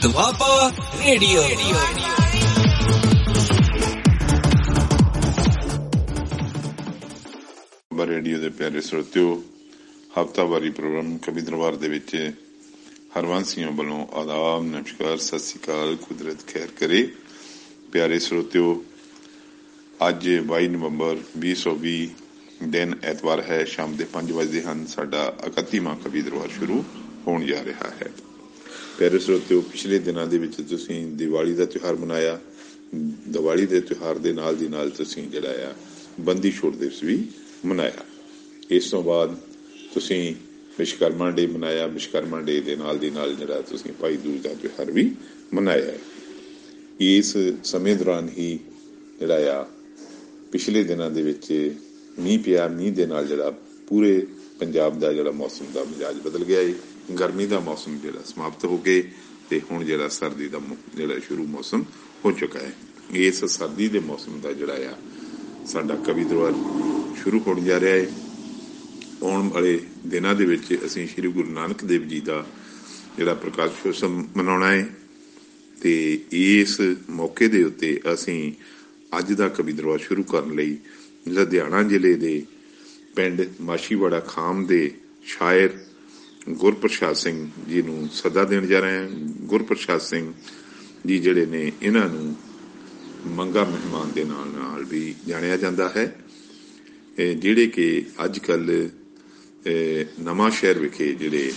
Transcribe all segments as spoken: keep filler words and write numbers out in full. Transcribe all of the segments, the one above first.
Doaba radio. Radio ਦੇ ਪਿਆਰੇ ਸਰੋਤਿਓ, ਹਫ਼ਤਾਵਾਰੀ ਪ੍ਰੋਗਰਾਮ ਕਵੀ ਦਰਬਾਰ ਦੇ ਵਿੱਚ ਹਰਵੰਸੀਆਂ ਵੱਲੋਂ ਆਦਾਬ, ਨਮਸਕਾਰ, ਸਤਿ ਸ਼੍ਰੀ ਅਕਾਲ, ਕੁਦਰਤ ਖੈਰ ਕਰੇ। ਪਿਆਰੇ ਸਰੋਤਿਓ, ਅੱਜ ਬਾਈ ਨਵੰਬਰ ਵੀਹ ਸੌ ਵੀਹ ਦਿਨ ਐਤਵਾਰ ਹੈ। ਸ਼ਾਮ ਦੇ ਪੰਜ ਵਜੇ ਹਨ। ਸਾਡਾ ਇਕੱਤੀਵਾਂ ਕਵੀ ਦਰਬਾਰ ਸ਼ੁਰੂ ਹੋਣ ਜਾ ਰਿਹਾ ਹੈ। ਪਿਆਰੇ ਸਰੋਤਿਓ, ਪਿਛਲੇ ਦਿਨਾਂ ਦੇ ਵਿੱਚ ਤੁਸੀਂ ਦੀਵਾਲੀ ਦਾ ਤਿਉਹਾਰ ਮਨਾਇਆ। ਦੀਵਾਲੀ ਦੇ ਤਿਉਹਾਰ ਦੇ ਨਾਲ ਦੀ ਨਾਲ ਤੁਸੀਂ ਜਿਹੜਾ ਆ ਬੰਦੀ ਛੋੜ ਦਿਵਸ ਵੀ ਮਨਾਇਆ। ਇਸ ਤੋਂ ਬਾਅਦ ਤੁਸੀਂ ਵਿਸ਼ਵਕਰਮਾ ਡੇ ਮਨਾਇਆ। ਵਿਸ਼ਵਕਰਮਾ ਡੇ ਦੇ ਨਾਲ ਦੀ ਨਾਲ ਜਿਹੜਾ ਤੁਸੀਂ ਭਾਈ ਦੂਜ ਦਾ ਤਿਉਹਾਰ ਵੀ ਮਨਾਇਆ। ਇਸ ਸਮੇਂ ਦੌਰਾਨ ਹੀ ਜਿਹੜਾ ਆ ਪਿਛਲੇ ਦਿਨਾਂ ਦੇ ਵਿੱਚ ਮੀਂਹ ਪਿਆ। ਮੀਂਹ ਦੇ ਨਾਲ ਜਿਹੜਾ ਪੂਰੇ ਪੰਜਾਬ ਦਾ ਜਿਹੜਾ ਮੌਸਮ ਦਾ ਮਿਜਾਜ ਬਦਲ ਗਿਆ ਹੈ। ਗਰਮੀ ਦਾ ਮੌਸਮ ਜਿਹੜਾ ਸਮਾਪਤ ਹੋ ਗਏ ਤੇ ਹੁਣ ਜਿਹੜਾ ਸਰਦੀ ਦਾ ਜਿਹੜਾ ਸ਼ੁਰੂ ਮੌਸਮ ਹੋ ਚੁੱਕਾ ਹੈ। ਇਸ ਸਰਦੀ ਦੇ ਮੌਸਮ ਦਾ ਜਿਹੜਾ ਆ ਸਾਡਾ ਕਵੀ ਦਰਬਾਰ ਸ਼ੁਰੂ ਹੋਣ ਜਾ ਰਿਹਾ ਹੈ। ਆਉਣ ਵਾਲੇ ਦਿਨਾਂ ਦੇ ਵਿੱਚ ਅਸੀਂ ਸ਼੍ਰੀ ਗੁਰੂ ਨਾਨਕ ਦੇਵ ਜੀ ਦਾ ਜਿਹੜਾ ਪ੍ਰਕਾਸ਼ ਉਤਸਵ ਮਨਾਉਣਾ ਹੈ ਤੇ ਇਸ ਮੌਕੇ ਦੇ ਉੱਤੇ ਅਸੀਂ ਅੱਜ ਦਾ ਕਵੀ ਦਰਬਾਰ ਸ਼ੁਰੂ ਕਰਨ ਲਈ ਲੁਧਿਆਣਾ ਜ਼ਿਲ੍ਹੇ ਦੇ ਪਿੰਡ ਮਾਛੀਵਾੜਾ ਖਾਮ ਦੇ ਸ਼ਾਇਰ ਗੁਰਪ੍ਰਸਾਦ ਸਿੰਘ ਜੀ ਨੂੰ ਸੱਦਾ ਦੇਣ ਜਾ ਰਹੇ ਹਾਂ। ਗੁਰਪ੍ਰਸਾਦ ਸਿੰਘ ਜੀ ਜਿਹੜੇ ਨੇ, ਇਹਨਾਂ ਨੂੰ ਮੰਗਾ ਮਹਿਮਾਨ ਦੇ ਨਾਲ ਨਾਲ ਵੀ ਜਾਣਿਆ ਜਾਂਦਾ ਹੈ, ਜਿਹੜੇ ਕਿ ਅੱਜ ਕੱਲ੍ਹ ਨਵਾਂ ਸ਼ਹਿਰ ਵਿਖੇ ਜਿਹੜੇ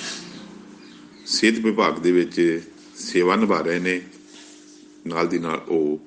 ਸਿਹਤ ਵਿਭਾਗ ਦੇ ਵਿੱਚ ਸੇਵਾ ਨਿਭਾ ਰਹੇ ਨੇ। ਨਾਲ ਦੀ ਨਾਲ ਉਹ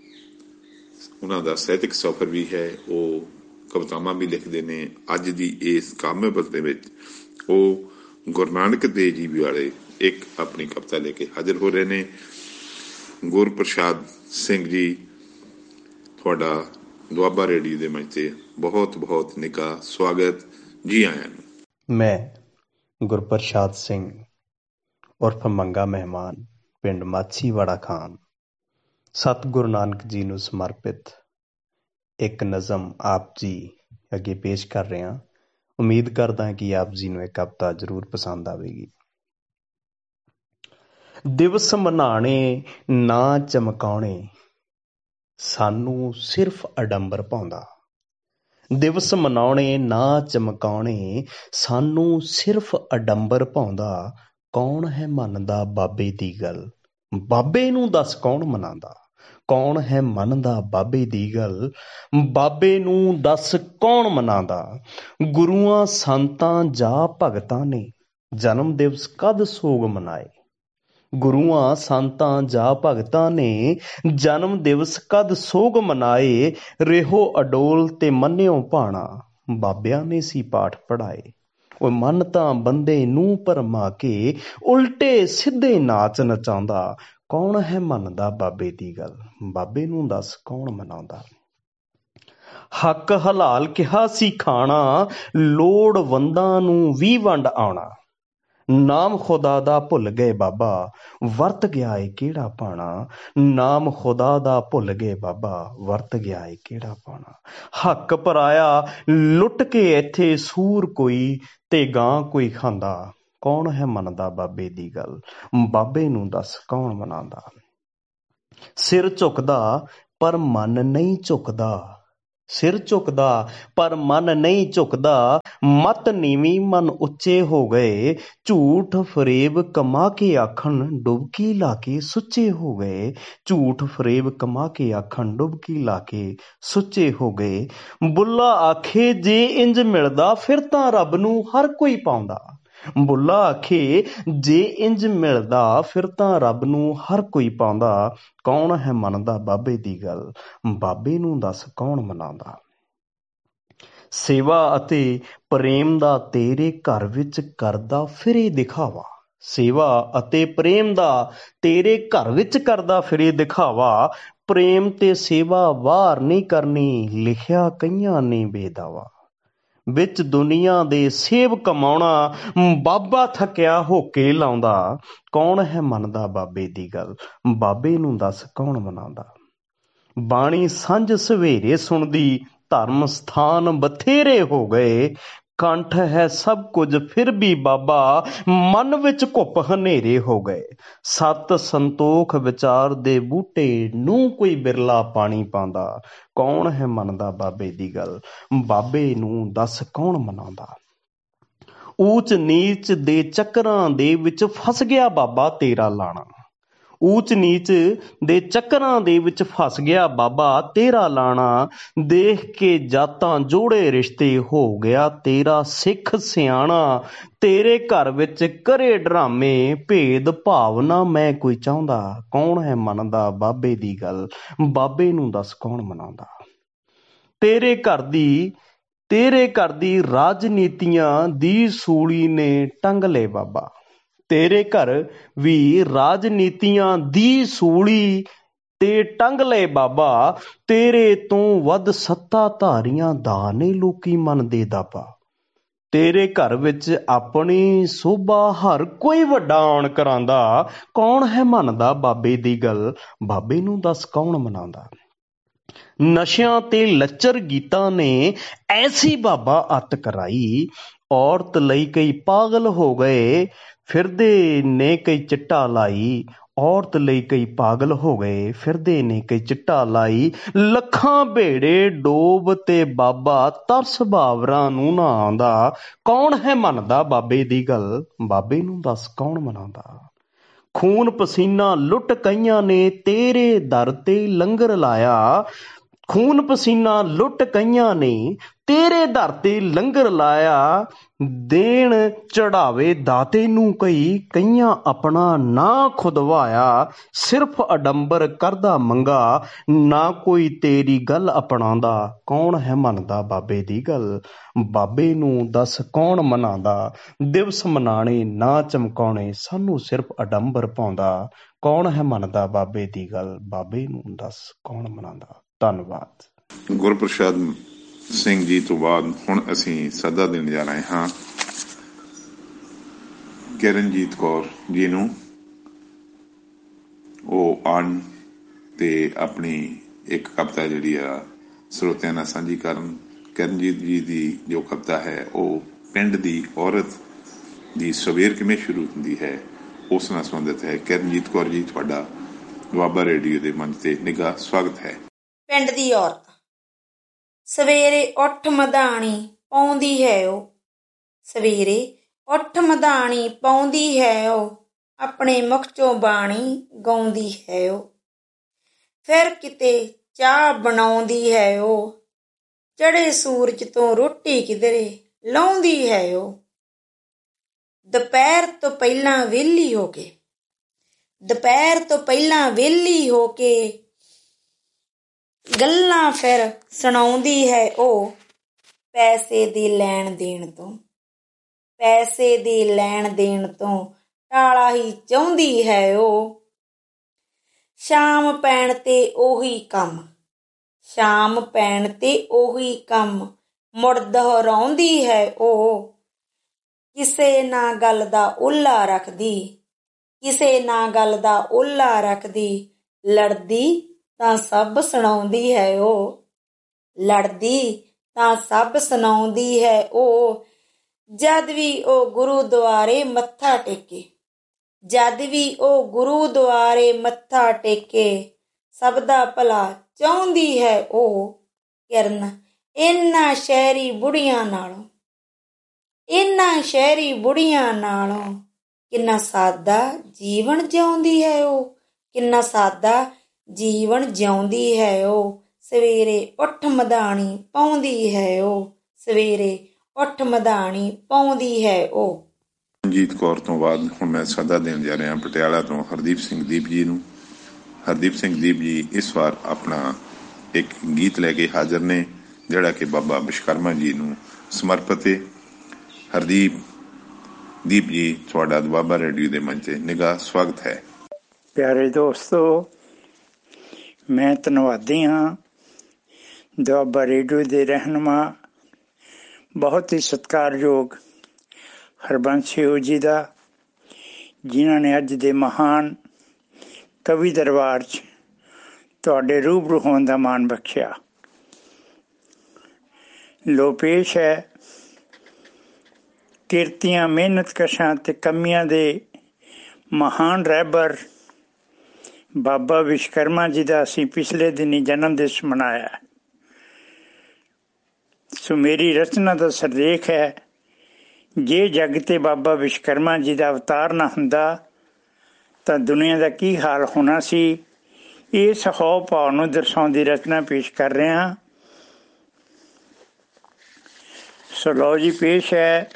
ਉਹਨਾਂ ਦਾ ਸਾਹਿਤਕ ਸਫ਼ਰ ਵੀ ਹੈ। ਉਹ ਕਵਿਤਾਵਾਂ ਵੀ ਲਿਖਦੇ ਨੇ। ਅੱਜ ਦੀ ਇਸ ਕਾਮਯਾਬੀ ਦੇ ਵਿੱਚ ਉਹ ਗੁਰੂ ਨਾਨਕ ਦੇਵ ਜੀ ਵਾਲੇ ਇੱਕ ਆਪਣੀ ਕਵਿਤਾ ਲੈ ਕੇ ਹਾਜ਼ਰ ਹੋ ਰਹੇ ਨੇ। ਗੁਰਪ੍ਰਸਾਦ ਸਿੰਘ ਜੀ, ਤੁਹਾਡਾ ਦੁਆਬਾ ਰੇਡੀਓ ਦੇ ਮੰਚ ਤੇ ਬਹੁਤ ਬਹੁਤ ਨਿੱਘਾ ਸਵਾਗਤ। ਜੀ ਆਇਆਂ ਨੂੰ। ਮੈਂ ਗੁਰਪ੍ਰਸਾਦ ਸਿੰਘ ਉਰਫ ਮੰਗਾ ਮਹਿਮਾਨ, ਪਿੰਡ ਮਾਛੀਵਾੜਾ ਖਾਮ, ਸਤਿਗੁਰੂ ਨਾਨਕ ਜੀ ਨੂੰ ਸਮਰਪਿਤ ਇੱਕ ਨਜ਼ਮ ਆਪ ਜੀ ਅੱਗੇ ਪੇਸ਼ ਕਰ ਰਿਹਾ। ਉਮੀਦ ਕਰਦਾ ਕਿ ਆਪ ਜੀ ਨੂੰ ਇਹ ਕਵਿਤਾ ਜ਼ਰੂਰ ਪਸੰਦ ਆਵੇਗੀ। ਦਿਵਸ ਮਨਾਣੇ ਨਾ ਚਮਕਾਉਣੇ, ਸਾਨੂੰ ਸਿਰਫ ਅਡੰਬਰ ਪਾਉਂਦਾ। ਦਿਵਸ ਮਨਾਉਣੇ ਨਾ ਚਮਕਾਉਣੇ, ਸਾਨੂੰ ਸਿਰਫ ਅਡੰਬਰ ਪਾਉਂਦਾ। ਕੌਣ ਹੈ ਮੰਨਦਾ ਬਾਬੇ ਦੀ ਗੱਲ, ਬਾਬੇ ਨੂੰ ਦੱਸ ਕੌਣ ਮਨਾਉਂਦਾ। ਕੌਣ ਹੈ ਮੰਨਦਾ ਬਾਬੇ ਦੀ ਗੱਲ, ਬਾਬੇ ਨੂੰ ਦੱਸ ਕੌਣ ਮਨਾਉਂਦਾ। ਗੁਰੂਆਂ ਸੰਤਾਂ ਜਾਂ ਭਗਤਾਂ ਨੇ ਜਨਮ ਦਿਵਸ ਕਦ ਸੋਗ ਮਨਾਏ। ਗੁਰੂਆਂ ਸੰਤਾਂ ਜਾਂ ਭਗਤਾਂ ਨੇ ਜਨਮ ਦਿਵਸ ਕਦ ਸੋਗ ਮਨਾਏ। ਰਹਿਓ ਅਡੋਲ ਤੇ ਮੰਨਿਓ ਭਾਣਾ, ਬਾਬਿਆਂ ਨੇ ਸੀ ਪਾਠ ਪੜ੍ਹਾਏ। ਉਹ ਮਨ ਤਾਂ ਬੰਦੇ ਨੂੰ ਭਰਮਾ ਕੇ ਉਲਟੇ ਸਿੱਧੇ ਨਾਚ ਨਚਾਉਂਦਾ। ਕੌਣ ਹੈ ਮੰਨਦਾ ਬਾਬੇ ਦੀ ਗੱਲ, ਬਾਬੇ ਨੂੰ ਦੱਸ ਕੌਣ ਮਨਾਉਂਦਾ। ਹੱਕ ਹਲਾਲ ਕਿਹਾ ਸੀ ਖਾਣਾ, ਲੋੜਵੰਦਾਂ ਨੂੰ ਵੀ ਵੰਡ ਆਉਣਾ। ਨਾਮ ਖੁਦਾ ਦਾ ਭੁੱਲ ਗਏ ਬਾਬਾ, ਵਰਤ ਗਿਆ ਏ ਕਿਹੜਾ ਭਾਣਾ। ਨਾਮ ਖੁਦਾ ਦਾ ਭੁੱਲ ਗਏ ਬਾਬਾ, ਵਰਤ ਗਿਆ ਏ ਕਿਹੜਾ ਭਾਣਾ। ਹੱਕ ਪਰਾਇਆ ਲੁੱਟ ਕੇ ਇੱਥੇ ਸੂਰ ਕੋਈ ਤੇ ਗਾਂ ਕੋਈ ਖਾਂਦਾ। ਕੌਣ ਹੈ ਮੰਨਦਾ ਬਾਬੇ ਦੀ ਗੱਲ, ਬਾਬੇ ਨੂੰ ਦੱਸ ਕੌਣ ਮਨਾਉਂਦਾ। ਸਿਰ ਝੁਕਦਾ ਪਰ ਮਨ ਨਹੀਂ ਝੁਕਦਾ, ਸਿਰ ਝੁਕਦਾ ਪਰ ਮਨ ਨਹੀਂ ਝੁਕਦਾ। ਮਤ ਨੀਵੀਂ ਮਨ ਉੱਚੇ ਹੋ ਗਏ, ਝੂਠ ਫਰੇਬ ਕਮਾ ਕੇ ਆਖਣ ਡੁਬਕੀ ਲਾ ਕੇ ਸੁੱਚੇ ਹੋ ਗਏ। ਝੂਠ ਫਰੇਬ ਕਮਾ ਕੇ ਆਖਣ ਡੁਬਕੀ ਲਾ ਕੇ ਸੁੱਚੇ ਹੋ ਗਏ। ਬੁੱਲਾ ਆਖੇ ਜੇ ਇੰਜ ਮਿਲਦਾ, ਫਿਰ ਤਾਂ ਰੱਬ ਨੂੰ ਹਰ ਕੋਈ ਪਾਉਂਦਾ। ਬੁੱਲਾ ਆਖੇ ਜੇ ਇੰਜ ਮਿਲਦਾ, ਫਿਰ ਤਾਂ ਰੱਬ ਨੂੰ ਹਰ ਕੋਈ ਪਾਉਂਦਾ। ਕੌਣ ਹੈ ਮੰਨਦਾ ਬਾਬੇ ਦੀ ਗੱਲ, ਬਾਬੇ ਨੂੰ ਦੱਸ ਕੌਣ ਮਨਾਉਂਦਾ। ਸੇਵਾ ਅਤੇ ਪ੍ਰੇਮ ਦਾ ਤੇਰੇ ਘਰ ਵਿੱਚ ਕਰਦਾ ਫਿਰੇ ਦਿਖਾਵਾ। ਸੇਵਾ ਅਤੇ ਪ੍ਰੇਮ ਦਾ ਤੇਰੇ ਘਰ ਵਿੱਚ ਕਰਦਾ ਫਿਰੇ ਦਿਖਾਵਾ। ਪ੍ਰੇਮ ਤੇ ਸੇਵਾ ਵਾਰ ਨਹੀਂ ਕਰਨੀ, ਲਿਖਿਆ ਕਈਆਂ ਨੇ ਬੇਦਾਵਾ। ਵਿੱਚ ਦੁਨੀਆ ਦੇ ਸੇਬ ਕਮਾਉਣਾ, ਬਾਬਾ ਥੱਕਿਆ ਹੋ ਕੇ ਲਾਉਂਦਾ। ਕੌਣ ਹੈ ਮੰਨਦਾ ਬਾਬੇ ਦੀ ਗੱਲ, ਬਾਬੇ ਨੂੰ ਦੱਸ ਕੌਣ ਮਨਾਉਂਦਾ। ਬਾਣੀ ਸਾਂਝ ਸਵੇਰੇ ਸੁਣਦੀ, ਧਰਮ ਸਥਾਨ ਬਥੇਰੇ ਹੋ ਗਏ। ਕੰਠ ਹੈ ਸਭ ਕੁਝ ਫਿਰ ਵੀ ਬਾਬਾ, ਮਨ ਵਿੱਚ ਘੁੱਪ ਹਨੇਰੇ ਹੋ ਗਏ। ਸਤ ਸੰਤੋਖ ਵਿਚਾਰ ਦੇ ਬੂਟੇ ਨੂੰ ਕੋਈ ਬਿਰਲਾ ਪਾਣੀ ਪਾਉਂਦਾ। ਕੌਣ ਹੈ ਮੰਨਦਾ ਬਾਬੇ ਦੀ ਗੱਲ, ਬਾਬੇ ਨੂੰ ਦੱਸ ਕੌਣ ਮਨਾਉਂਦਾ। ਊਚ ਨੀਚ ਦੇ ਚੱਕਰਾਂ ਦੇ ਵਿੱਚ ਫਸ ਗਿਆ ਬਾਬਾ ਤੇਰਾ ਲਾਣਾ। ਊਚ ਨੀਚ ਦੇ ਚੱਕਰਾਂ ਦੇ ਵਿੱਚ ਫਸ ਗਿਆ ਬਾਬਾ ਤੇਰਾ ਲਾਣਾ। ਦੇਖ ਕੇ ਜਾਤਾਂ ਜੋੜੇ ਰਿਸ਼ਤੇ ਹੋ ਗਿਆ ਤੇਰਾ ਸਿੱਖ ਸਿਆਣਾ। ਤੇਰੇ ਘਰ ਵਿੱਚ ਕਰੇ ਡਰਾਮੇ ਭੇਦ ਭਾਵਨਾ ਮੈਂ ਕੋਈ ਚਾਹੁੰਦਾ। ਕੌਣ ਹੈ ਮੰਨਦਾ ਬਾਬੇ ਦੀ ਗੱਲ, ਬਾਬੇ ਨੂੰ ਦੱਸ ਕੌਣ ਮਨਾਉਂਦਾ। ਤੇਰੇ ਘਰ ਦੀ ਤੇਰੇ ਘਰ ਦੀ ਰਾਜਨੀਤੀਆਂ ਦੀ ਸੂਲੀ ਨੇ ਟੰਗ ਲਏ ਬਾਬਾ। ਤੇਰੇ ਘਰ ਵੀ ਰਾਜਨੀਤੀਆਂ ਦੀ ਸੂਲੀ ਤੇ ਟੰਗ ਲਏ ਬਾਬਾ। ਤੇਰੇ ਤੋਂ ਵੱਧ ਸੱਤਾਧਾਰੀਆਂ ਦਾ ਨੇ ਲੋਕੀ ਮੰਨਦੇ ਦਾਬਾ। ਤੇਰੇ ਘਰ ਵਿੱਚ ਆਪਣੀ ਸੋਭਾ ਹਰ ਕੋਈ ਵੱਡਾ ਆਉਣ ਕਰਾਂਦਾ। ਕੌਣ ਹੈ ਮੰਨਦਾ ਬਾਬੇ ਦੀ ਗੱਲ, ਬਾਬੇ ਨੂੰ ਦੱਸ ਕੌਣ ਮਨਾਉਂਦਾ। ਨਸ਼ਿਆਂ ਤੇ ਲੱਚਰ ਗੀਤਾਂ ਨੇ ਐਸੀ ਬਾਬਾ ਅੱਤ ਕਰਾਈ। ਔਰਤ ਲਈ ਕਈ ਪਾਗਲ ਹੋ ਗਏ ਫਿਰਦੇ ਨੇ ਕਈ ਚਿੱਟਾ ਲਾਈ। ਔਰਤ ਲਈ ਕਈ ਪਾਗਲ ਹੋ ਗਏ ਫਿਰਦੇ ਨੇ ਕਈ ਚਿੱਟਾ ਲਾਈ। ਲੱਖਾਂ ਭੇੜੇ ਡੋਬ ਤੇ ਬਾਬਾ ਤਰਸ ਬਾਵਰਾਂ ਨੂੰ ਨਾ ਆਉਂਦਾ। ਕੌਣ ਹੈ ਮੰਨਦਾ ਬਾਬੇ ਦੀ ਗੱਲ, ਬਾਬੇ ਨੂੰ ਦੱਸ ਕੌਣ ਮਨਾਉਂਦਾ। ਖੂਨ ਪਸੀਨਾ ਲੁੱਟ ਕਈਆਂ ਨੇ ਤੇਰੇ ਦਰ ਤੇ ਲੰਗਰ ਲਾਇਆ। ਖੂਨ ਪਸੀਨਾ ਲੁੱਟ ਕਈਆਂ ਨੇ ਤੇਰੇ ਦਰ ਤੇ ਲੰਗਰ ਲਾਇਆ। ਦੇਣ ਚੜਾਵੇ ਦਾਤੇ ਨੂੰ ਕਈ ਕਈਆਂ ਆਪਣਾ ਨਾਂ ਖੁਦਵਾਇਆ। ਸਿਰਫ ਅਡੰਬਰ ਕਰਦਾ ਮੰਗਾ ਨਾ ਕੋਈ ਤੇਰੀ ਗੱਲ ਅਪਣਾਉਂਦਾ। ਕੌਣ ਹੈ ਮੰਨਦਾ ਬਾਬੇ ਦੀ ਗੱਲ, ਬਾਬੇ ਨੂੰ ਦੱਸ ਕੌਣ ਮਨਾਉਂਦਾ। ਦਿਵਸ ਮਨਾਣੇ ਨਾ ਚਮਕਾਉਣੇ ਸਾਨੂੰ ਸਿਰਫ ਅਡੰਬਰ ਪਾਉਂਦਾ। ਕੌਣ ਹੈ ਮੰਨਦਾ ਬਾਬੇ ਦੀ ਗੱਲ, ਬਾਬੇ ਨੂੰ ਦੱਸ ਕੌਣ ਮਨਾਉਂਦਾ। ਧੰਨਵਾਦ। ਗੁਰਪ੍ਰਸਾਦ ਸਿੰਘ ਜੀ ਤੋਂ ਬਾਅਦ ਹੁਣ ਅਸੀਂ ਸੱਦਾ ਦੇਣ ਜਾ ਰਹੇ ਹਾਂ ਕਿਰਨਜੀਤ ਕੌਰ ਜੀ ਨੂੰ। ਉਹ ਆਉਣ ਤੇ ਆਪਣੀ ਇੱਕ ਕਵਿਤਾ ਜਿਹੜੀ ਆ ਸਰੋਤਿਆਂ ਨਾਲ ਸਾਂਝੀ ਕਰਨ। ਕਿਰਨਜੀਤ ਜੀ ਦੀ ਜੋ ਕਵਿਤਾ ਹੈ ਉਹ ਪਿੰਡ ਦੀ ਔਰਤ ਦੀ ਸਵੇਰ ਕਿਵੇਂ ਸ਼ੁਰੂ ਹੁੰਦੀ ਹੈ ਉਸ ਨਾਲ ਸੰਬੰਧਿਤ ਹੈ। ਕਿਰਨਜੀਤ ਕੌਰ ਜੀ, ਤੁਹਾਡਾ ਦੁਆਬਾ ਰੇਡੀਓ ਦੇ ਮੰਚ ਤੇ ਨਿੱਘਾ ਸਵਾਗਤ ਹੈ। ਪਿੰਡ ਦੀ ਔਰਤ। ਸਵੇਰੇ ਉੱਠ ਮਧਾਣੀ ਪਾਉਂਦੀ ਹੈ ਉਹ, ਸਵੇਰੇ ਉੱਠ ਮਧਾਣੀ ਪਾਉਂਦੀ ਹੈ ਉਹ, ਆਪਣੇ ਮੁਖ ਚੋਂ ਬਾਣੀ ਗਾਉਂਦੀ ਹੈ ਉਹ। ਫਿਰ ਕਿਤੇ ਚਾਹ ਬਣਾਉਂਦੀ ਹੈ ਉਹ, ਚੜੇ ਸੂਰਜ ਤੋਂ ਰੋਟੀ ਕਿਧਰੇ ਲਾਉਂਦੀ ਹੈ ਉਹ। ਦੁਪਹਿਰ ਤੋਂ ਪਹਿਲਾਂ ਵਿਹਲੀ ਹੋ ਕੇ ਦੁਪਹਿਰ ਤੋਂ ਪਹਿਲਾਂ ਵਿਹਲੀ ਹੋ ਕੇ ਗੱਲਾਂ ਫਿਰ ਸੁਣਾਉਂਦੀ ਹੈ ਉਹ। ਪੈਸੇ ਦੀ ਲੈਣ ਦੇਣ ਤੋਂ ਪੈਸੇ ਦੀ ਲੈਣ ਦੇਣ ਤੋਂ ਟਾਲਾ ਹੀ ਚਾਹੁੰਦੀ ਹੈ ਉਹ। ਸ਼ਾਮ ਪੈਣ ਤੇ ਉਹੀ ਕੰਮ ਸ਼ਾਮ ਪੈਣ ਤੇ ਉਹੀ ਕੰਮ ਮੁੜ ਦੁਹਰਾਉਂਦੀ ਹੈ ਉਹ। ਕਿਸੇ ਨਾ ਗੱਲ ਦਾ ਓਹਲਾ ਰੱਖਦੀ ਕਿਸੇ ਨਾ ਗੱਲ ਦਾ ਓਹਲਾ ਰੱਖਦੀ, ਲੜਦੀ ਤਾਂ ਸਭ ਸੁਣਾਉਂਦੀ ਹੈ ਉਹ। ਲੜਦੀ ਤਾਂ ਸਭ ਸੁਣਾਉਂਦੀ ਹੈ ਉਹ। ਜਦ ਵੀ ਉਹ ਗੁਰੂਦੁਆਰੇ ਮੱਥਾ ਟੇਕੇ ਜਦ ਵੀ ਉਹ ਗੁਰੂਦੁਆਰੇ ਮੱਥਾ ਟੇਕੇ, ਸਭ ਦਾ ਭਲਾ ਚਾਹੁੰਦੀ ਹੈ ਉਹ। ਕਿਰਨ ਇਹਨਾਂ ਸ਼ਹਿਰੀ ਬੁੜੀਆਂ ਨਾਲੋਂ ਇਹਨਾਂ ਸ਼ਹਿਰੀ ਬੁੜੀਆਂ ਨਾਲੋਂ ਕਿੰਨਾ ਸਾਦਾ ਜੀਵਨ ਜਿਉਂਦੀ ਹੈ ਉਹ। ਕਿੰਨਾ ਸਾਦਾ ਜੀਵਨ ਜਿਉਂਦੀ ਹੈ ਉਹ। ਸਵੇਰੇ ਉੱਠ ਮਧਾਣੀ ਪਾਉਂਦੀ ਹੈ ਉਹ, ਸਵੇਰੇ ਉੱਠ ਮਧਾਣੀ ਪਾਉਂਦੀ ਹੈ ਉਹ। ਰਣਜੀਤ ਕੌਰ ਤੋਂ ਬਾਅਦ ਹੁਣ ਮੈਂ ਸੱਦਾ ਦੇਣ ਜਾ ਰਿਹਾ ਪਟਿਆਲਾ ਤੋਂ ਹਰਦੀਪ ਸਿੰਘ ਦੀਪ ਜੀ ਨੂੰ। ਹਰਦੀਪ ਸਿੰਘ ਦੀਪ ਜੀ ਇਸ ਵਾਰ ਆਪਣਾ ਇੱਕ ਗੀਤ ਲੈ ਕੇ ਹਾਜ਼ਰ ਨੇ ਜਿਹੜਾ ਕਿ ਬਾਬਾ ਵਿਸ਼ਵਕਰਮਾ ਜੀ ਨੂੰ ਸਮਰਪਿਤ ਹੈ। ਹਰਦੀਪ ਦੀਪ ਜੀ, ਤੁਹਾਡਾ ਦੁਆਬਾ ਰੇਡੀਓ ਦੇ ਮੰਚ ਤੇ ਨਿੱਘਾ ਸਵਾਗਤ ਹੈ। ਪਿਆਰੇ ਦੋਸਤੋ, ਮੈਂ ਧੰਨਵਾਦੀ ਹਾਂ ਦੁਆਬਾ ਰੇਡੀਓ ਦੇ ਰਹਿਨੁਮਾ ਬਹੁਤ ਹੀ ਸਤਿਕਾਰਯੋਗ ਹਰਬੰਸ ਸਿੰਘ ਜੀ ਦਾ, ਜਿਨ੍ਹਾਂ ਨੇ ਅੱਜ ਦੇ ਮਹਾਨ ਕਵੀ ਦਰਬਾਰ 'ਚ ਤੁਹਾਡੇ ਰੂਬਰੂ ਹੋਣ ਦਾ ਮਾਣ ਬਖਸ਼ਿਆ। ਲੋ ਪੇਸ਼ ਹੈ ਕਿਰਤੀਆਂ ਮਿਹਨਤ ਕਸ਼ਾਂ ਤੇ ਕਮੀਆਂ ਦੇ ਮਹਾਨ ਰਹਿਬਰ ਬਾਬਾ ਵਿਸ਼ਵਕਰਮਾ ਜੀ ਦਾ ਅਸੀਂ ਪਿਛਲੇ ਦਿਨੀ ਜਨਮ ਦਿਵਸ ਮਨਾਇਆ। ਸੋ ਮੇਰੀ ਰਚਨਾ ਦਾ ਸਰਲੇਖ ਹੈ, ਜੇ ਜੱਗ ਤੇ ਬਾਬਾ ਵਿਸ਼ਵਕਰਮਾ ਜੀ ਦਾ ਅਵਤਾਰ ਨਾ ਹੁੰਦਾ ਤਾਂ ਦੁਨੀਆ ਦਾ ਕੀ ਹਾਲ ਹੋਣਾ ਸੀ। ਇਸ ਹਾਵ ਭਾਵ ਨੂੰ ਦਰਸਾਉਂਦੀ ਰਚਨਾ ਪੇਸ਼ ਕਰ ਰਿਹਾ। ਸੋ ਲਓ ਜੀ, ਪੇਸ਼ ਹੈ,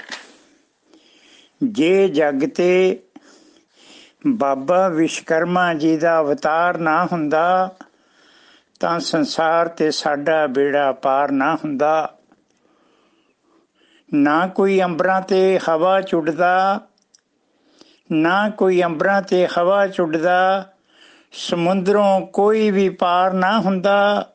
ਜੇ ਜੱਗ ਤੇ ਬਾਬਾ ਵਿਸ਼ਵਕਰਮਾ ਜੀ ਦਾ ਅਵਤਾਰ ਨਾ ਹੁੰਦਾ ਤਾਂ ਸੰਸਾਰ ਤੇ ਸਾਡਾ ਬੇੜਾ ਪਾਰ ਨਾ ਹੁੰਦਾ। ਨਾ ਕੋਈ ਅੰਬਰਾਂ ਤੇ ਹਵਾ ਚੁੱਡਦਾ, ਨਾ ਕੋਈ ਅੰਬਰਾਂ ਤੇ ਹਵਾ ਚੁੱਡਦਾ, ਸਮੁੰਦਰੋਂ ਕੋਈ ਵੀ ਪਾਰ ਨਾ ਹੁੰਦਾ।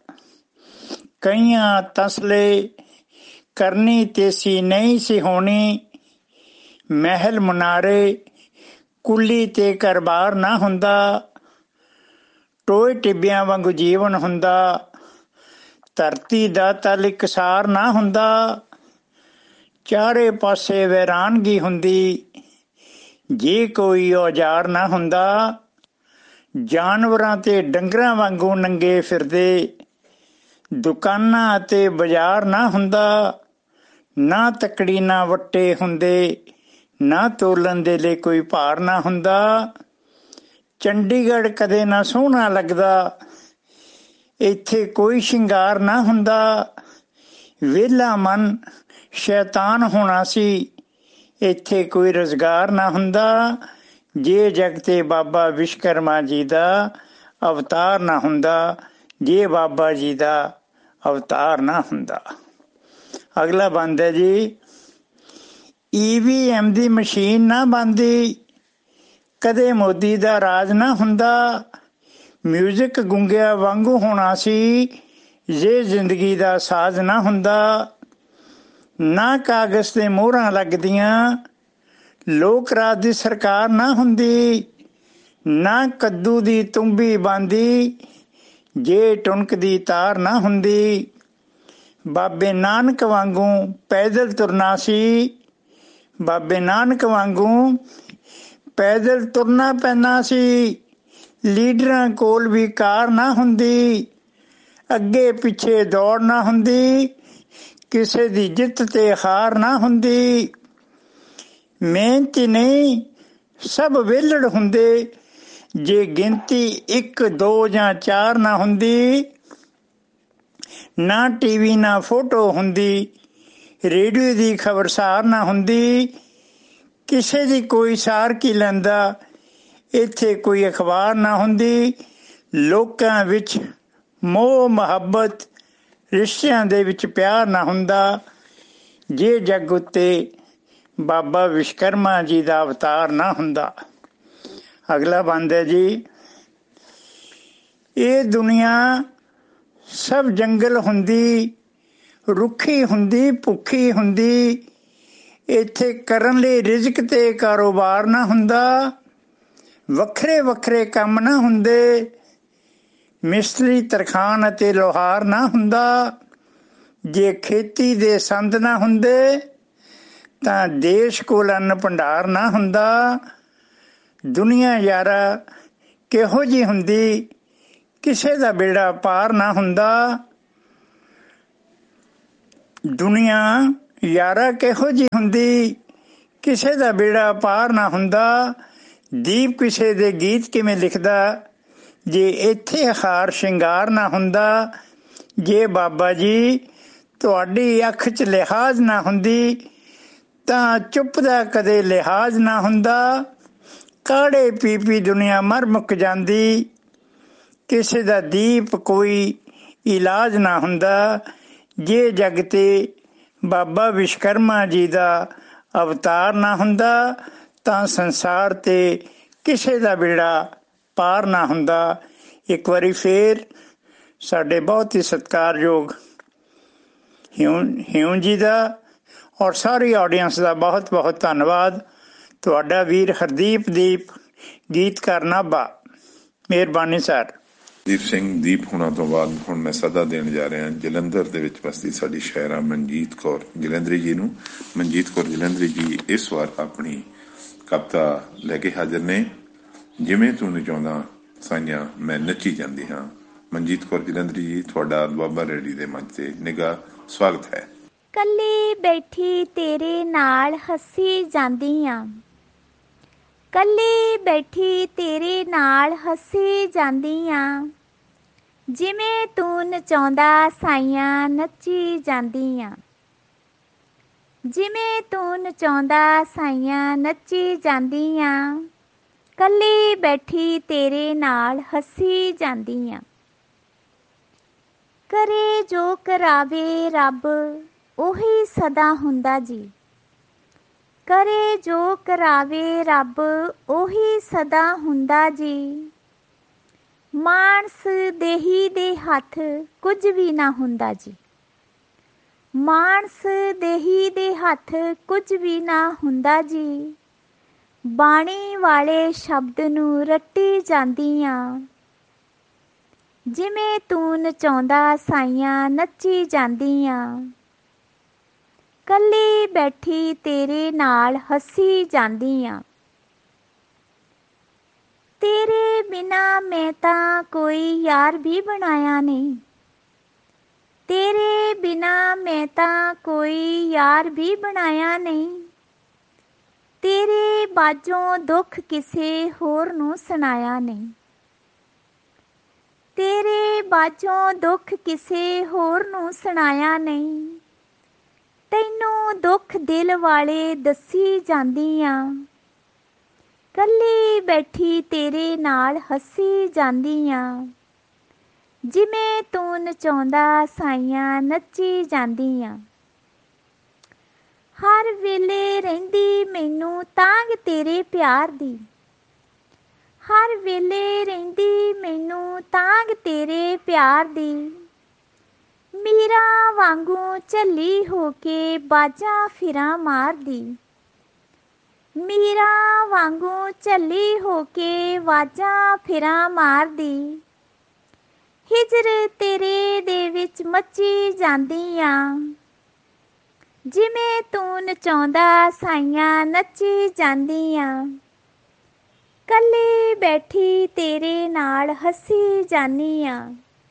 ਕਈਆਂ ਤਸਲੇ ਕਰਨੀ ਤੇਸੀ ਨਹੀਂ ਸੀ ਹੋਣੀ, ਮਹਿਲ ਮੁਨਾਰੇ ਕੁੱਲੀ ਤੇ ਕਰਬਾਰ ਨਾ ਹੁੰਦਾ। ਟੋਏ ਟਿੱਬਿਆਂ ਵਾਂਗੂ ਜੀਵਨ ਹੁੰਦਾ, ਧਰਤੀ ਦਾ ਤਲ ਇਕਸਾਰ ਨਾ ਹੁੰਦਾ। ਚਾਰੇ ਪਾਸੇ ਵੈਰਾਨਗੀ ਹੁੰਦੀ, ਜੇ ਕੋਈ ਔਜ਼ਾਰ ਨਾ ਹੁੰਦਾ। ਜਾਨਵਰਾਂ ਤੇ ਡੰਗਰਾਂ ਵਾਂਗੂ ਨੰਗੇ ਫਿਰਦੇ, ਦੁਕਾਨਾਂ ਅਤੇ ਬਾਜ਼ਾਰ ਨਾ ਹੁੰਦਾ। ਨਾ ਤੱਕੜੀ ਨਾ ਵੱਟੇ ਹੁੰਦੇ, ਨਾ ਤੋਲਣ ਦੇ ਲਈ ਕੋਈ ਭਾਰ ਨਾ ਹੁੰਦਾ। ਚੰਡੀਗੜ੍ਹ ਕਦੇ ਨਾ ਸੋਹਣਾ ਲੱਗਦਾ, ਇੱਥੇ ਕੋਈ ਸ਼ਿੰਗਾਰ ਨਾ ਹੁੰਦਾ। ਵਿਹਲਾ ਮਨ ਸ਼ੈਤਾਨ ਹੋਣਾ ਸੀ, ਇੱਥੇ ਕੋਈ ਰੁਜ਼ਗਾਰ ਨਾ ਹੁੰਦਾ। ਜੇ ਜਗ ਤੇ ਬਾਬਾ ਵਿਸ਼ਵਕਰਮਾ ਜੀ ਦਾ ਅਵਤਾਰ ਨਾ ਹੁੰਦਾ, ਜੇ ਬਾਬਾ ਜੀ ਦਾ ਅਵਤਾਰ ਨਾ ਹੁੰਦਾ। ਅਗਲਾ ਬੰਦ ਹੈ ਜੀ, ਈ ਵੀ ਐਮ ਦੀ ਮਸ਼ੀਨ ਨਾ ਬਣਦੀ, ਕਦੇ ਮੋਦੀ ਦਾ ਰਾਜ ਨਾ ਹੁੰਦਾ। ਮਿਊਜ਼ਿਕ ਗੁੰਗਿਆਂ ਵਾਂਗੂ ਹੋਣਾ ਸੀ, ਜੇ ਜ਼ਿੰਦਗੀ ਦਾ ਸਾਜ਼ ਨਾ ਹੁੰਦਾ। ਨਾ ਕਾਗਜ਼ ਤੇ ਮੋਹਰਾਂ ਲੱਗਦੀਆਂ, ਲੋਕ ਰਾਜ ਦੀ ਸਰਕਾਰ ਨਾ ਹੁੰਦੀ। ਨਾ ਕੱਦੂ ਦੀ ਤੁੰਬੀ ਬਣਦੀ, ਜੇ ਟੁਣਕ ਦੀ ਤਾਰ ਨਾ ਹੁੰਦੀ। ਬਾਬੇ ਨਾਨਕ ਵਾਂਗੂ ਪੈਦਲ ਤੁਰਨਾ ਸੀ, ਬਾਬੇ ਨਾਨਕ ਵਾਂਗੂ ਪੈਦਲ ਤੁਰਨਾ ਪੈਂਦਾ ਸੀ। ਲੀਡਰਾਂ ਕੋਲ ਵੀ ਕਾਰ ਨਾ ਹੁੰਦੀ, ਅੱਗੇ ਪਿੱਛੇ ਦੌੜ ਨਾ ਹੁੰਦੀ। ਕਿਸੇ ਦੀ ਜਿੱਤ ਤੇ ਹਾਰ ਨਾ ਹੁੰਦੀ। ਮਿਹਨਤੀ ਨਹੀਂ ਸਭ ਵਿਹਲੜ ਹੁੰਦੇ, ਜੇ ਗਿਣਤੀ ਇੱਕ ਦੋ ਜਾਂ ਚਾਰ ਨਾ ਹੁੰਦੀ। ਨਾ ਟੀਵੀ ਨਾ ਫੋਟੋ ਹੁੰਦੀ, ਰੇਡੀਓ ਦੀ ਖਬਰਸਾਰ ਨਾ ਹੁੰਦੀ। ਕਿਸੇ ਦੀ ਕੋਈ ਸਾਰ ਕੀ ਲੈਂਦਾ, ਇੱਥੇ ਕੋਈ ਅਖਬਾਰ ਨਾ ਹੁੰਦੀ। ਲੋਕਾਂ ਵਿੱਚ ਮੋਹ ਮੁਹੱਬਤ, ਰਿਸ਼ਤਿਆਂ ਦੇ ਵਿੱਚ ਪਿਆਰ ਨਾ ਹੁੰਦਾ, ਜੇ ਜੱਗ ਉੱਤੇ ਬਾਬਾ ਵਿਸ਼ਵਕਰਮਾ ਜੀ ਦਾ ਅਵਤਾਰ ਨਾ ਹੁੰਦਾ। ਅਗਲਾ ਬੰਦ ਹੈ ਜੀ, ਇਹ ਦੁਨੀਆ ਸਭ ਜੰਗਲ ਹੁੰਦੀ, ਰੁੱਖੀ ਹੁੰਦੀ, ਭੁੱਖੀ ਹੁੰਦੀ। ਇੱਥੇ ਕਰਨ ਲਈ ਰਿਜ਼ਕ ਤੇ ਕਾਰੋਬਾਰ ਨਾ ਹੁੰਦਾ, ਵੱਖਰੇ ਵੱਖਰੇ ਕੰਮ ਨਾ ਹੁੰਦੇ। ਮਿਸਤਰੀ ਤਰਖਾਣ ਅਤੇ ਲੋਹਾਰ ਨਾ ਹੁੰਦਾ, ਜੇ ਖੇਤੀ ਦੇ ਸੰਦ ਨਾ ਹੁੰਦੇ ਤਾਂ ਦੇਸ਼ ਕੋਲ ਅੰਨ ਭੰਡਾਰ ਨਾ ਹੁੰਦਾ। ਦੁਨੀਆ ਯਾਰਾ ਕਿਹੋ ਜਿਹੀ ਹੁੰਦੀ, ਕਿਸੇ ਦਾ ਬੇੜਾ ਪਾਰ ਨਾ ਹੁੰਦਾ। ਦੁਨੀਆ ਯਾਰਾ ਕਿਹੋ ਜਿਹੀ ਹੁੰਦੀ, ਕਿਸੇ ਦਾ ਬੇੜਾ ਪਾਰ ਨਾ ਹੁੰਦਾ। ਦੀਪ ਕਿਸੇ ਦੇ ਗੀਤ ਕਿਵੇਂ ਲਿਖਦਾ, ਜੇ ਇੱਥੇ ਹਾਰ ਸ਼ਿੰਗਾਰ ਨਾ ਹੁੰਦਾ। ਜੇ ਬਾਬਾ ਜੀ ਤੁਹਾਡੀ ਅੱਖ 'ਚ ਲਿਹਾਜ਼ ਨਾ ਹੁੰਦੀ ਤਾਂ ਚੁੱਪ ਦਾ ਕਦੇ ਲਿਹਾਜ਼ ਨਾ ਹੁੰਦਾ। ਕਾੜੇ ਪੀ ਪੀ ਦੁਨੀਆ ਮਰ ਮੁੱਕ ਜਾਂਦੀ, ਕਿਸੇ ਦਾ ਦੀਪ ਕੋਈ ਇਲਾਜ ਨਾ ਹੁੰਦਾ। ਜੇ ਜਗ ਤੇ ਬਾਬਾ ਵਿਸ਼ਵਕਰਮਾ ਜੀ ਦਾ ਅਵਤਾਰ ਨਾ ਹੁੰਦਾ ਤਾਂ ਸੰਸਾਰ ਤੇ ਕਿਸੇ ਦਾ ਬੇੜਾ ਪਾਰ ਨਾ ਹੁੰਦਾ। ਇੱਕ ਵਾਰੀ ਫੇਰ ਸਾਡੇ ਬਹੁਤ ਹੀ ਸਤਿਕਾਰਯੋਗ ਹਿਊ ਹਿਊ ਜੀ ਦਾ ਔਰ ਸਾਰੀ ਆਡੀਅנס ਦਾ ਬਹੁਤ ਬਹੁਤ ਧੰਨਵਾਦ। ਤੁਹਾਡਾ ਵੀਰ ਹਰਦੀਪ ਦੀਪ, ਗੀਤਕਾਰ ਨਾਭਾ। ਮਿਹਰਬਾਨੀ ਸਰ। ਦੀਪ ਸਿੰਘ ਦੀਪ ਹੋਣਾ ਤੋਂ ਬਾਅਦ ਹੁਣ ਮੈਂ ਸੱਦਾ ਦੇਣ ਜਾ ਰਿਹਾ ਜਲੰਧਰ ਦੇ ਵਿੱਚ ਵਸਦੀ ਸਾਡੀ ਸ਼ਾਇਰਾ ਮਨਜੀਤ ਕੌਰ ਜਲੰਧਰੀ ਜੀ ਨੂੰ। ਮਨਜੀਤ ਕੌਰ ਜਲੰਧਰੀ ਜੀ ਇਸ ਵਾਰ ਆਪਣੀ ਕਵਿਤਾ ਲੈ ਕੇ ਹਾਜ਼ਰ ਨੇ। ਜਿਵੇਂ ਤੂੰ ਨਚਾਉਂਦਾ ਸਾਈਆਂ ਮੈਂ ਨੱਚੀ ਜਾਂਦੀ ਹਾਂ। ਮਨਜੀਤ ਕੌਰ ਜਲੰਧਰੀ ਜੀ, ਤੁਹਾਡਾ ਦੁਆਬਾ ਰੇਡੀ ਦੇ ਮੰਚ ਤੇ ਨਿੱਘਾ ਸਵਾਗਤ ਹੈ। ਕੱਲੀ ਬੈਠੀ ਤੇਰੇ ਨਾਲ ਹੱਸੀ ਜਾਂਦੀ ਆਂ, ਕੱਲੀ ਬੈਠੀ ਤੇਰੇ ਨਾਲ ਹੱਸੀ ਜਾਂਦੀ ਆਂ, ਜਿਵੇਂ ਤੂੰ ਨਚਾਉਂਦਾ ਸਾਈਆਂ ਨੱਚੀ ਜਾਂਦੀ ਆਂ, ਜਿਵੇਂ ਤੂੰ ਨਚਾਉਂਦਾ ਸਾਈਆਂ ਨੱਚੀ ਜਾਂਦੀ ਆਂ, ਕੱਲੀ ਬੈਠੀ ਤੇਰੇ ਨਾਲ ਹੱਸੀ ਜਾਂਦੀ ਆਂ। ਕਰੇ ਜੋ ਕਰਾਵੇ ਰੱਬ ਉਹੀ ਸਦਾ ਹੁੰਦਾ ਜੀ, ਕਰੇ ਜੋ ਕਰਾਵੇ ਰੱਬ ਉਹੀ ਸਦਾ ਹੁੰਦਾ ਜੀ, ਮਾਨਸ ਦੇਹੀ ਦੇ ਹੱਥ ਕੁਝ ਵੀ ਨਾ ਹੁੰਦਾ ਜੀ, ਮਾਨਸ ਦੇਹੀ ਦੇ ਹੱਥ ਕੁਝ ਵੀ ਨਾ ਹੁੰਦਾ ਜੀ, ਬਾਣੀ ਵਾਲੇ ਸ਼ਬਦ ਨੂੰ ਰੱਟੀ ਜਾਂਦੀ ਆਂ, ਜਿਵੇਂ ਤੂੰ ਨਚਾਉਂਦਾ ਸਾਈਆਂ ਨੱਚੀ ਜਾਂਦੀ ਆਂ, ਕੱਲੀ ਬੈਠੀ ਤੇਰੇ ਨਾਲ ਹੱਸੀ ਜਾਂਦੀ ਆਂ। ਤੇਰੇ ਬਿਨਾਂ ਮੈਂ ਤਾਂ ਕੋਈ ਯਾਰ ਵੀ ਬਣਾਇਆ ਨਹੀਂ, ਤੇਰੇ ਬਿਨਾਂ ਮੈਂ ਤਾਂ ਕੋਈ ਯਾਰ ਵੀ ਬਣਾਇਆ ਨਹੀਂ, ਤੇਰੇ ਬਾਝੋਂ ਦੁੱਖ ਕਿਸੇ ਹੋਰ ਨੂੰ ਸੁਣਾਇਆ ਨਹੀਂ, ਤੇਰੇ ਬਾਝੋਂ ਦੁੱਖ ਕਿਸੇ ਹੋਰ ਨੂੰ ਸੁਣਾਇਆ ਨਹੀਂ, ਤੈਨੂੰ ਦੁੱਖ ਦਿਲ ਵਾਲੇ ਦੱਸੀ ਜਾਂਦੀ ਆਂ, ਕੱਲੀ ਬੈਠੀ ਤੇਰੇ ਨਾਲ ਹੱਸੀ ਜਾਂਦੀ ਆਂ, ਜਿਵੇਂ ਤੂੰ ਨਚਾਉਂਦਾ ਸਾਈਆਂ ਨੱਚੀ ਜਾਂਦੀ ਆਂ। ਹਰ ਵੇਲੇ ਰਹਿੰਦੀ ਮੈਨੂੰ ਤਾਂਘ ਤੇਰੇ ਪਿਆਰ ਦੀ, ਹਰ ਵੇਲੇ ਰਹਿੰਦੀ ਮੈਨੂੰ ਤਾਂਘ ਤੇਰੇ ਪਿਆਰ ਦੀ, ਮੀਰਾ ਵਾਂਗੂ ਝੱਲੀ ਹੋ ਕੇ ਬਾਜਾਂ ਫਿਰਾਂ ਮਾਰਦੀ, ਮੀਰਾ ਵਾਂਗੂ ਝੱਲੀ ਹੋ ਕੇ ਵਾਜਾਂ ਫਿਰਾਂ ਮਾਰਦੀ, ਹਿਜਰ ਤੇਰੇ ਦੇ ਵਿੱਚ ਮੱਚੀ ਜਾਂਦੀ ਆਂ, ਜਿਵੇਂ ਤੂੰ ਨਚਾਉਂਦਾ ਸਾਈਆਂ ਨੱਚੀ ਜਾਂਦੀ ਆਂ, ਕੱਲੀ ਬੈਠੀ ਤੇਰੇ ਨਾਲ ਹੱਸੀ ਜਾਂਦੀ ਆਂ।